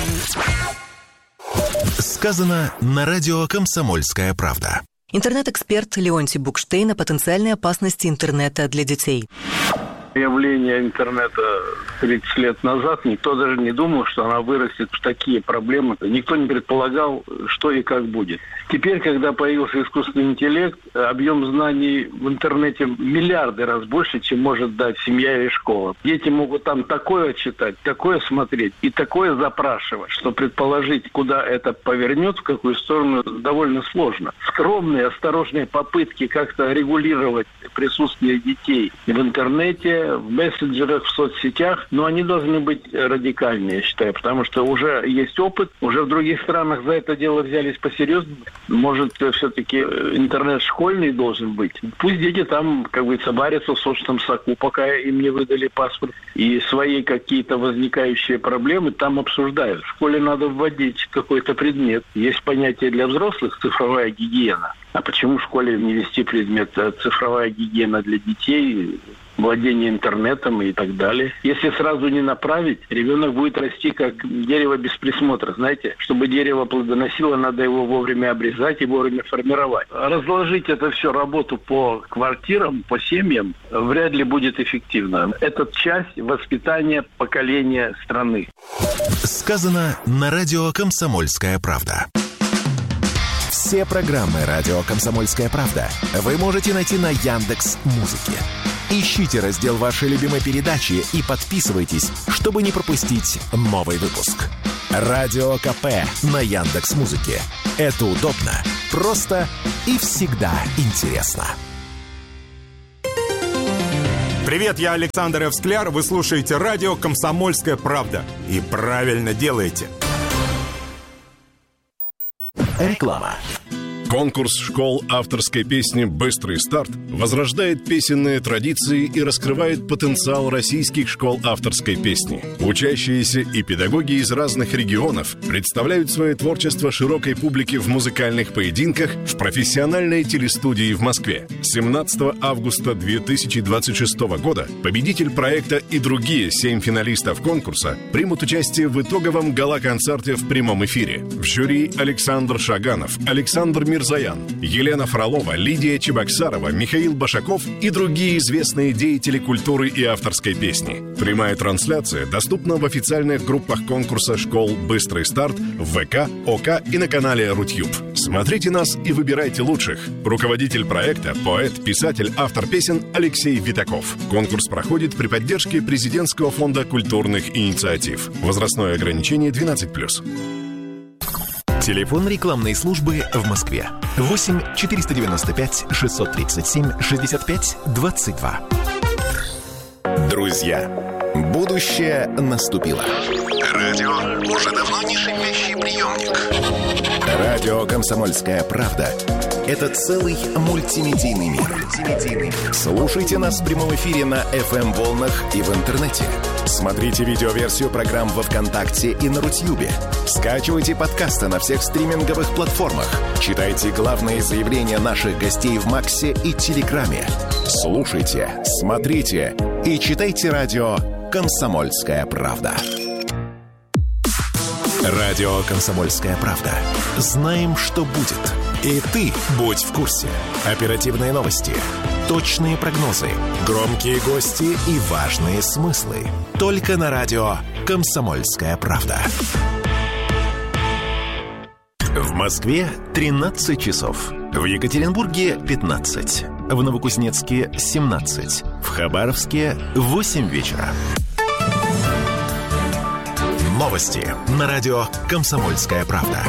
Сказано на радио «Комсомольская правда». Интернет-эксперт Леонтий Букштейн о потенциальной опасности интернета для детей. появления интернета тридцать лет назад никто даже не думал, что она вырастет в такие проблемы. Никто не предполагал, что и как будет. Теперь, когда появился искусственный интеллект, объем знаний в интернете миллиарды раз больше, чем может дать семья или школа. Дети могут там такое читать, такое смотреть и такое запрашивать, что предположить, куда это повернет, в какую сторону, довольно сложно. Скромные, осторожные попытки как-то регулировать присутствие детей в интернете, в мессенджерах, в соцсетях, но они должны быть радикальнее, я считаю, потому что уже есть опыт, уже в других странах за это дело взялись посерьезнее. Может, все-таки интернет школьный должен быть. Пусть дети там, как говорится, варятся в собственном соку, пока им не выдали паспорт, и свои какие-то возникающие проблемы там обсуждают. В школе надо вводить какой-то предмет. Есть понятие для взрослых – цифровая гигиена. А почему в школе не вести предмет цифровая гигиена для детей, владение интернетом и так далее? Если сразу не направить, ребенок будет расти как дерево без присмотра. Знаете, чтобы дерево плодоносило, надо его вовремя обрезать и вовремя формировать. Разложить это все, работу по квартирам, по семьям, вряд ли будет эффективно. Это часть воспитания поколения страны. Сказано на радио «Комсомольская правда». Все программы «Радио Комсомольская правда» вы можете найти на Яндекс.Музыке. Ищите раздел вашей любимой передачи и подписывайтесь, чтобы не пропустить новый выпуск. Радио КП на Яндекс.Музыке. Это удобно, просто и всегда интересно. Привет, я Александр Эвскляр. Вы слушаете радио «Комсомольская правда». И правильно делаете. Реклама. Конкурс школ авторской песни «Быстрый старт» возрождает песенные традиции и раскрывает потенциал российских школ авторской песни. Учащиеся и педагоги из разных регионов представляют свое творчество широкой публике в музыкальных поединках в профессиональной телестудии в Москве. семнадцатого августа две тысячи двадцать шестого года победитель проекта и другие семь финалистов конкурса примут участие в итоговом гала-концерте в прямом эфире. В жюри Александр Шаганов, Александр Мир Заян, Елена Фролова, Лидия Чебоксарова, Михаил Башаков и другие известные деятели культуры и авторской песни. Прямая трансляция доступна в официальных группах конкурса школ «Быстрый старт» в ВК, ОК и на канале Рутюб. Смотрите нас и выбирайте лучших. Руководитель проекта, поэт, писатель, автор песен Алексей Витаков. Конкурс проходит при поддержке Президентского фонда культурных инициатив. Возрастное ограничение двенадцать плюс. Телефон рекламной службы в Москве. восемь четыреста девяносто пять шестьсот тридцать семь шестьдесят пять двадцать два. Друзья, будущее наступило. Радио уже давно не шипящий приемник. Радио «Комсомольская правда» — это целый мультимедийный мир. Слушайте нас в прямом эфире на эф эм-волнах и в интернете. Смотрите видеоверсию программ во ВКонтакте и на Рутьюбе. Скачивайте подкасты на всех стриминговых платформах. Читайте главные заявления наших гостей в Максе и Телеграме. Слушайте, смотрите и читайте радио «Комсомольская правда». Радио «Комсомольская правда». Знаем, что будет. И ты будь в курсе. Оперативные новости, точные прогнозы, громкие гости и важные смыслы. Только на радио «Комсомольская правда». В Москве тринадцать часов. В Екатеринбурге пятнадцать. В Новокузнецке семнадцать. В Хабаровске восемь вечера. Новости на радио «Комсомольская правда».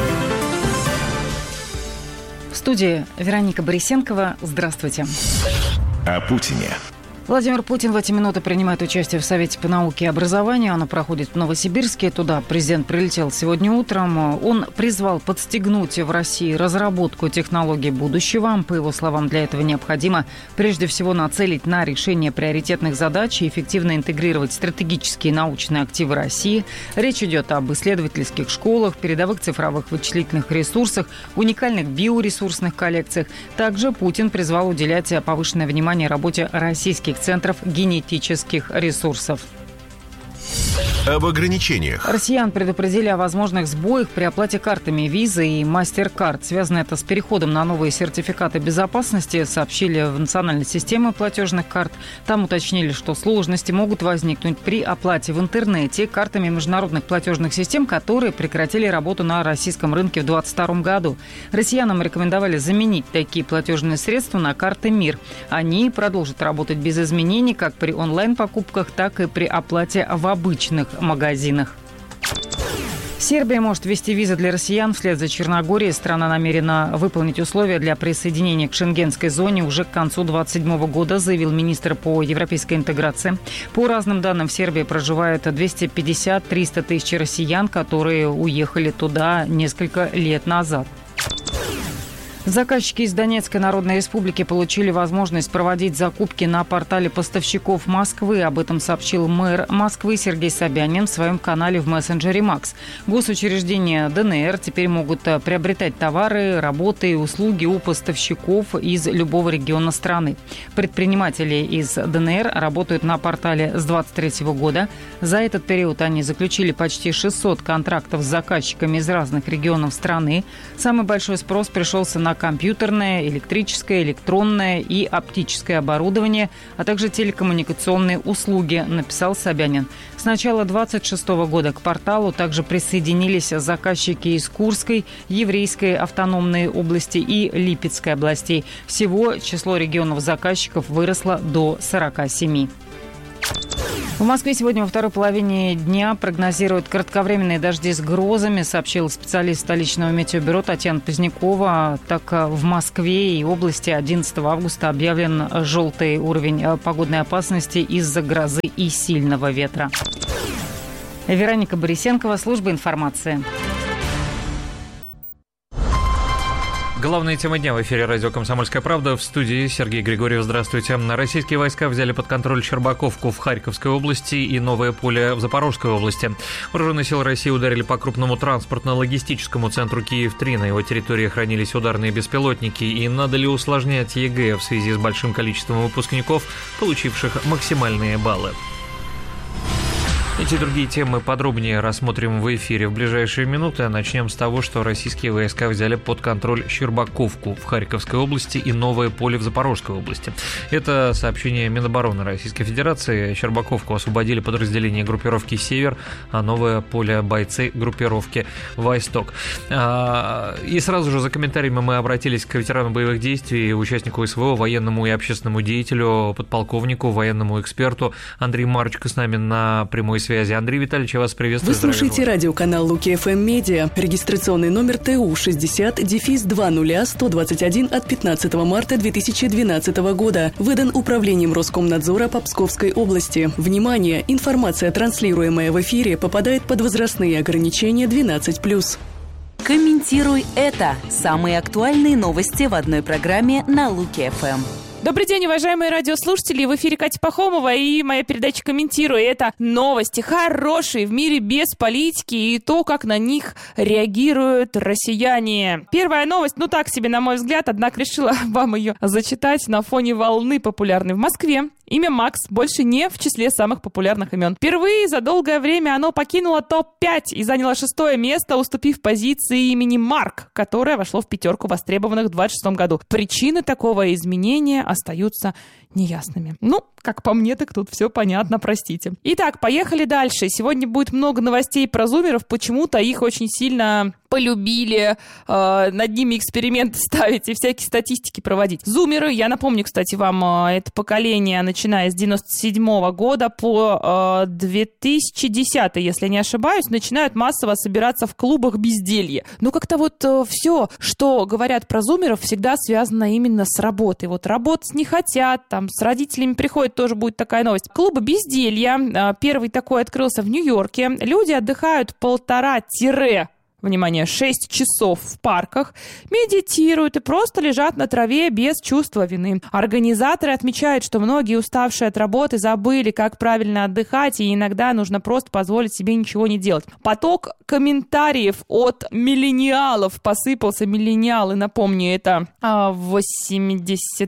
В студии Вероника Борисенкова. Здравствуйте. О Путине. Владимир Путин в эти минуты принимает участие в Совете по науке и образованию. Оно проходит в Новосибирске. Туда президент прилетел сегодня утром. Он призвал подстегнуть в России разработку технологий будущего. По его словам, для этого необходимо прежде всего нацелить на решение приоритетных задач и эффективно интегрировать стратегические научные активы России. Речь идет об исследовательских школах, передовых цифровых вычислительных ресурсах, уникальных биоресурсных коллекциях. Также Путин призвал уделять повышенное внимание работе российских центров генетических ресурсов. об ограничениях. Россиян предупредили о возможных сбоях при оплате картами Visa и MasterCard. Связано это с переходом на новые сертификаты безопасности, сообщили в национальной системе платежных карт. Там уточнили, что сложности могут возникнуть при оплате в интернете картами международных платежных систем, которые прекратили работу на российском рынке в двадцать втором году. Россиянам рекомендовали заменить такие платежные средства на карты МИР. Они продолжат работать без изменений как при онлайн-покупках, так и при оплате в обычных магазинах. Сербия может ввести визы для россиян вслед за Черногорией. Страна намерена выполнить условия для присоединения к шенгенской зоне уже к концу две тысячи двадцать седьмого года, заявил министр по европейской интеграции. По разным данным, в Сербии проживает двести пятьдесят - триста тысяч россиян, которые уехали туда несколько лет назад. Заказчики из Донецкой Народной Республики получили возможность проводить закупки на портале поставщиков Москвы. Об этом сообщил мэр Москвы Сергей Собянин в своем канале в мессенджере Макс. Госучреждения ДНР теперь могут приобретать товары, работы и услуги у поставщиков из любого региона страны. Предприниматели из ДНР работают на портале с двадцать третьего года. За этот период они заключили почти шестьсот контрактов с заказчиками из разных регионов страны. Самый большой спрос пришелся на компьютерное, электрическое, электронное и оптическое оборудование, а также телекоммуникационные услуги, написал Собянин. С начала две тысячи двадцать шестого года к порталу также присоединились заказчики из Курской, Еврейской автономной области и Липецкой областей. Всего число регионов заказчиков выросло до сорока семи. В Москве сегодня во второй половине дня прогнозируют кратковременные дожди с грозами, сообщил специалист столичного метеобюро Татьяна Позднякова. Так, в Москве и области одиннадцатого августа объявлен желтый уровень погодной опасности из-за грозы и сильного ветра. Вероника Борисенкова, служба информации. Главная тема дня в эфире радио «Комсомольская правда». В студии Сергей Григорьев. Здравствуйте. Российские войска взяли под контроль Щербаковку в Харьковской области и Новое поле в Запорожской области. Вооруженные силы России ударили по крупному транспортно-логистическому центру Киев три. На его территории хранились ударные беспилотники. И надо ли усложнять ЕГЭ в связи с большим количеством выпускников, получивших максимальные баллы? Эти и другие темы подробнее рассмотрим в эфире в ближайшие минуты. Начнем с того, что российские войска взяли под контроль Щербаковку в Харьковской области и Новое поле в Запорожской области. Это сообщение Минобороны Российской Федерации. Щербаковку освободили подразделения группировки «Север», а Новое поле — бойцы группировки «Восток». И сразу же за комментариями мы обратились к ветерану боевых действий, участнику СВО, военному и общественному деятелю, подполковнику, военному эксперту Андрею Марченко с нами на прямой связи. Андрей Витальевич, я вас приветствую. Вы слушаете радиоканал Луки эф эм Медиа. Регистрационный номер Т У шестьдесят два ноль сто двадцать один от пятнадцатого марта две тысячи двенадцатого года. Выдан Управлением Роскомнадзора по Псковской области. Внимание! Информация, транслируемая в эфире, попадает под возрастные ограничения двенадцать плюс. Комментируй это. Самые актуальные новости в одной программе на Луки эф эм. Добрый день, уважаемые радиослушатели. В эфире Катя Пахомова и моя передача «Комментирую». Это новости хорошие в мире без политики и то, как на них реагируют россияне. Первая новость, ну так себе, на мой взгляд, однако решила вам ее зачитать на фоне волны популярной в Москве. Имя Макс больше не в числе самых популярных имен. Впервые за долгое время оно покинуло топ пять и заняло шестое место, уступив позиции имени Марк, которое вошло в пятерку востребованных в двадцать шестом году. Причины такого изменения остаются неясными. Ну, как по мне, так тут все понятно, простите. Итак, поехали дальше. Сегодня будет много новостей про зумеров. Почему-то их очень сильно полюбили, э, над ними эксперименты ставить и всякие статистики проводить. Зумеры, я напомню, кстати, вам, э, это поколение, начиная с девяносто седьмого года по э, две тысячи десятый, если не ошибаюсь, начинают массово собираться в клубах безделья. Ну, как-то вот э, все, что говорят про зумеров, всегда связано именно с работой. Вот работать не хотят, там, с родителями приходят, тоже будет такая новость. Клубы безделья, э, первый такой открылся в Нью-Йорке. Люди отдыхают полтора-тире внимание, шесть часов в парках, медитируют и просто лежат на траве без чувства вины. Организаторы отмечают, что многие, уставшие от работы, забыли, как правильно отдыхать, и иногда нужно просто позволить себе ничего не делать. Поток комментариев от миллениалов посыпался. Миллениалы, напомню, это восемьдесят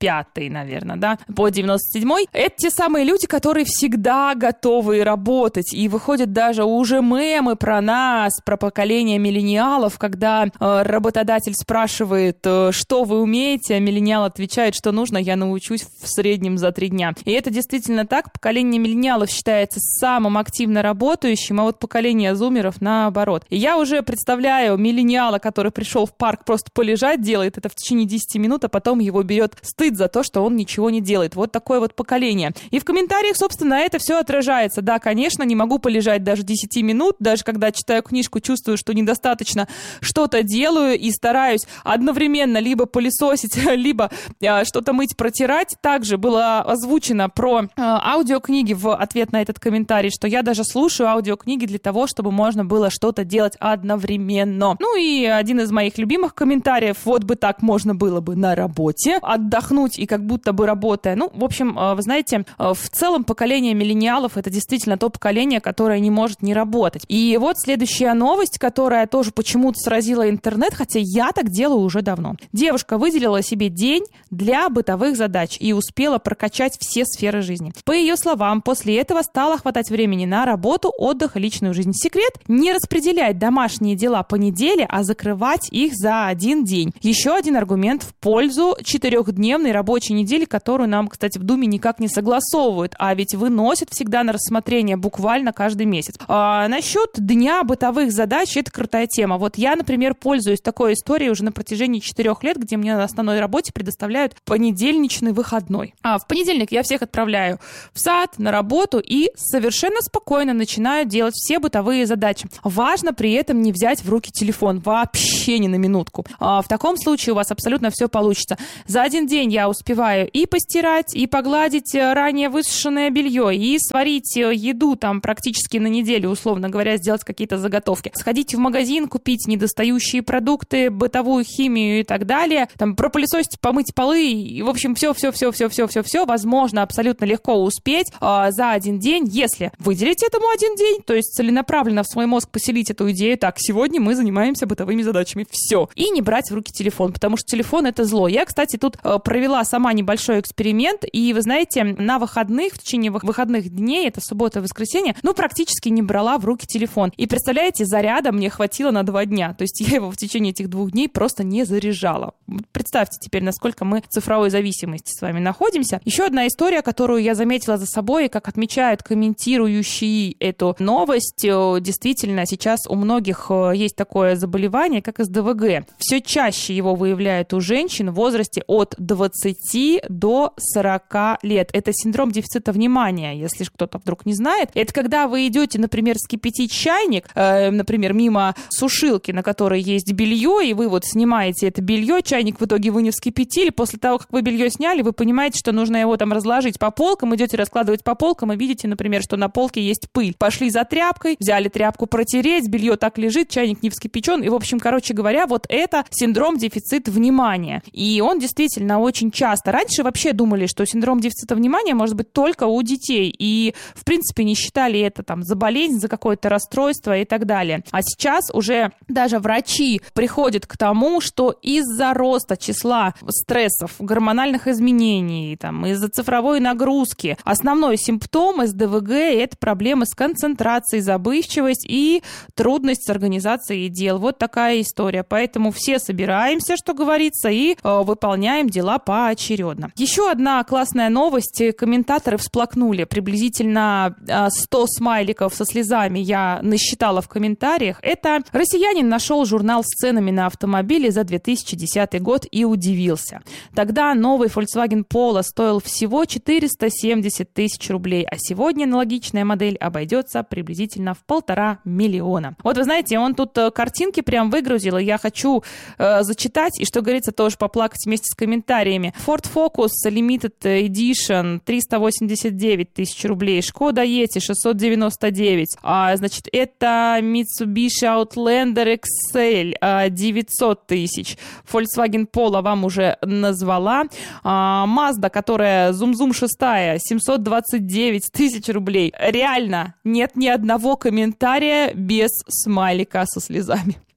пятый, наверное, да, по девяносто седьмой. Это те самые люди, которые всегда готовы работать. И выходят даже уже мемы про нас, про поколение миллениалов, когда э, работодатель спрашивает, э, что вы умеете, а миллениал отвечает, что нужно, я научусь в среднем за три дня. И это действительно так. Поколение миллениалов считается самым активно работающим, а вот поколение зумеров наоборот. И я уже представляю миллениала, который пришел в парк просто полежать, делает это в течение десяти минут, а потом его берет стыд за то, что он ничего не делает. Вот такое вот поколение. И в комментариях, собственно, это все отражается. Да, конечно, не могу полежать даже десять минут, даже когда читаю книжку, чувствую, что недостаточно что-то делаю и стараюсь одновременно либо пылесосить, либо э, что-то мыть, протирать. Также было озвучено про э, аудиокниги в ответ на этот комментарий, что я даже слушаю аудиокниги для того, чтобы можно было что-то делать одновременно. Ну и один из моих любимых комментариев: вот бы так можно было бы на работе отдохнуть и как будто бы работая. Ну, в общем, вы знаете, в целом поколение миллениалов — это действительно то поколение, которое не может не работать. И вот следующая новость, которая тоже почему-то сразила интернет, хотя я так делаю уже давно. Девушка выделила себе день для бытовых задач и успела прокачать все сферы жизни. По ее словам, после этого стало хватать времени на работу, отдых и личную жизнь. Секрет — не распределять домашние дела по неделе, а закрывать их за один день. Еще один аргумент в пользу четырехдневной рабочей недели, которую нам, кстати, в Думе никак не согласовывают, а ведь выносят всегда на рассмотрение буквально каждый месяц. А насчет дня бытовых задач — это крутая тема. Вот я, например, пользуюсь такой историей уже на протяжении четырех лет, где мне на основной работе предоставляют понедельничный выходной. А в понедельник я всех отправляю в сад, на работу и совершенно спокойно начинаю делать все бытовые задачи. Важно при этом не взять в руки телефон, вообще ни на минутку. А в таком случае у вас абсолютно все получится. За один день я успеваю и постирать, и погладить ранее высушенное белье, и сварить еду там практически на неделю, условно говоря, сделать какие-то заготовки. Сходить в магазин, купить недостающие продукты, бытовую химию и так далее, там пропылесосить, помыть полы, и, в общем, все-все-все-все-все-все-все возможно абсолютно легко успеть а, за один день, если выделить этому один день, то есть целенаправленно в свой мозг поселить эту идею: так, сегодня мы занимаемся бытовыми задачами, все. И не брать в руки телефон, потому что телефон — это зло. Я, кстати, тут э, провела сама небольшой эксперимент, и, вы знаете, на выходных, в течение выходных дней, это суббота и воскресенье, ну, практически не брала в руки телефон. И, представляете, заряда мне хватило на два дня. То есть я его в течение этих двух дней просто не заряжала. Представьте теперь, насколько мы в цифровой зависимости с вами находимся. Еще одна история, которую я заметила за собой, и как отмечают комментирующие эту новость, действительно, сейчас у многих есть такое заболевание, как эс дэ вэ гэ. Все чаще его выявляют у женщин в возрасте от двадцати до сорока лет. Это синдром дефицита внимания, если кто-то вдруг не знает. Это когда вы идете, например, вскипятить чайник, э, например, мимо сушилки, на которой есть белье, и вы вот снимаете это белье, чайник в итоге вы не вскипятили. После того, как вы белье сняли, вы понимаете, что нужно его там разложить по полкам, идете раскладывать по полкам и видите, например, что на полке есть пыль. Пошли за тряпкой, взяли тряпку протереть, белье так лежит, чайник не вскипячен. И, в общем, короче говоря, вот это синдром дефицита внимания. И он действительно очень часто. Раньше вообще думали, что синдром дефицита внимания может быть только у детей. И, в принципе, не считали это там за болезнь, за какое-то расстройство и так далее. А сейчас уже даже врачи приходят к тому, что из-за роста числа стрессов, гормональных изменений, там, из-за цифровой нагрузки, основной симптом эс дэ вэ гэ — это проблемы с концентрацией, забывчивость и трудность с организацией дел. Вот такая история. Поэтому все собираемся, что говорится, и э, выполняем дела поочередно. Еще одна классная новость. Комментаторы всплакнули. Приблизительно э, сто смайликов со слезами я насчитала в комментариях. Это россиянин нашел журнал с ценами на автомобили за две тысячи десятый год и удивился. Тогда новый Volkswagen Polo стоил всего четыреста семьдесят тысяч рублей, а сегодня аналогичная модель обойдется приблизительно в полтора миллиона. Вот вы знаете, он тут картинки прям выгрузил, и я хочу э, зачитать, и, что говорится, тоже поплакать вместе с комментариями. Ford Focus Limited Edition триста восемьдесят девять тысяч рублей, Skoda Yeti шестьсот девяносто девять, а, значит, это Mitsubishi Outlander икс эль а, девятьсот тысяч, Volkswagen Polo вам уже назвала, а, Mazda, которая Zoom-Zoom шестая, семьсот двадцать девять тысяч рублей. Реально, нет ни одного комментария без смайлика со слезами.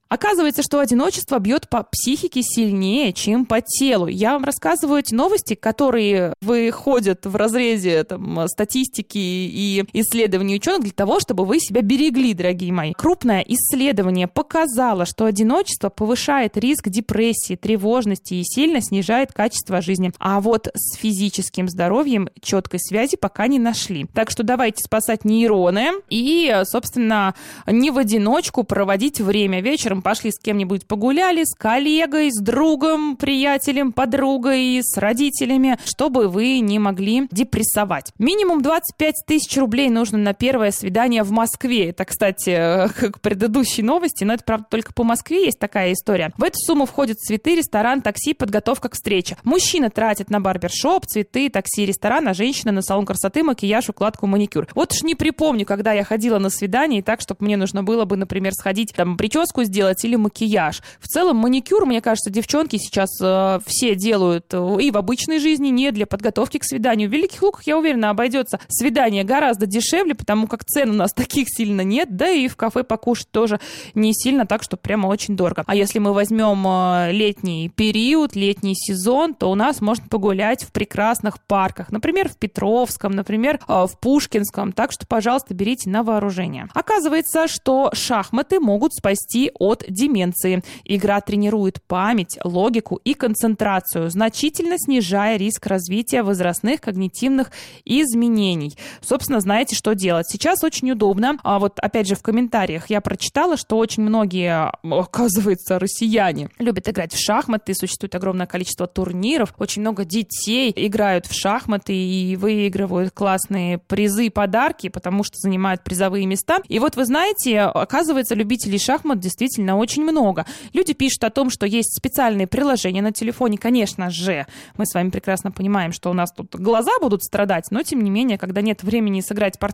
Оказывается, что одиночество бьет по психике сильнее, чем по телу. Я вам рассказываю эти новости, которые выходят в разрезе там, статистики и исследований ученых для того, чтобы вы себя берегли, дорогие мои. Крупное исследование показало, что одиночество повышает риск депрессии, тревожности и сильно снижает качество жизни. А вот с физическим здоровьем четкой связи пока не нашли. Так что давайте спасать нейроны и, собственно, не в одиночку проводить время. Вечером пошли с кем-нибудь погуляли, с коллегой, с другом, приятелем, подругой, с родителями, чтобы вы не могли депрессовать. Минимум двадцать пять тысяч рублей нужно на первое свидание в Москве. Это, кстати, как предыдущей новости, но это, правда, только по Москве есть такая история. В эту сумму входят цветы, ресторан, такси, подготовка к встрече. Мужчина тратит на барбершоп, цветы, такси, ресторан, а женщина на салон красоты, макияж, укладку, маникюр. Вот уж не припомню, когда я ходила на свидание так, чтобы мне нужно было бы, например, сходить, там, прическу сделать или макияж. В целом, маникюр, мне кажется, девчонки сейчас э, все делают и в обычной жизни, не для подготовки к свиданию. В Великих Луках, я уверена, обойдется свидание гораздо дешевле, потому как цен у нас таких сильно нет, да и в кафе покушать тоже не сильно, так что прямо очень дорого. А если мы возьмем э, летний период, летний сезон, то у нас можно погулять в прекрасных парках, например, в Петровском, например, э, в Пушкинском, так что, пожалуйста, берите на вооружение. Оказывается, что шахматы могут спасти от деменции. Игра тренирует память, логику и концентрацию, значительно снижая риск развития возрастных когнитивных изменений. Собственно, знаете, что делать. Сейчас очень удобно. А вот, опять же, в комментариях я прочитала, что очень многие, оказывается, россияне любят играть в шахматы. Существует огромное количество турниров. Очень много детей играют в шахматы и выигрывают классные призы и подарки, потому что занимают призовые места. И вот, вы знаете, оказывается, любителей шахмат действительно очень много. Люди пишут о том, что есть специальные приложения на телефоне. Конечно же, мы с вами прекрасно понимаем, что у нас тут глаза будут страдать, но, тем не менее, когда нет времени сыграть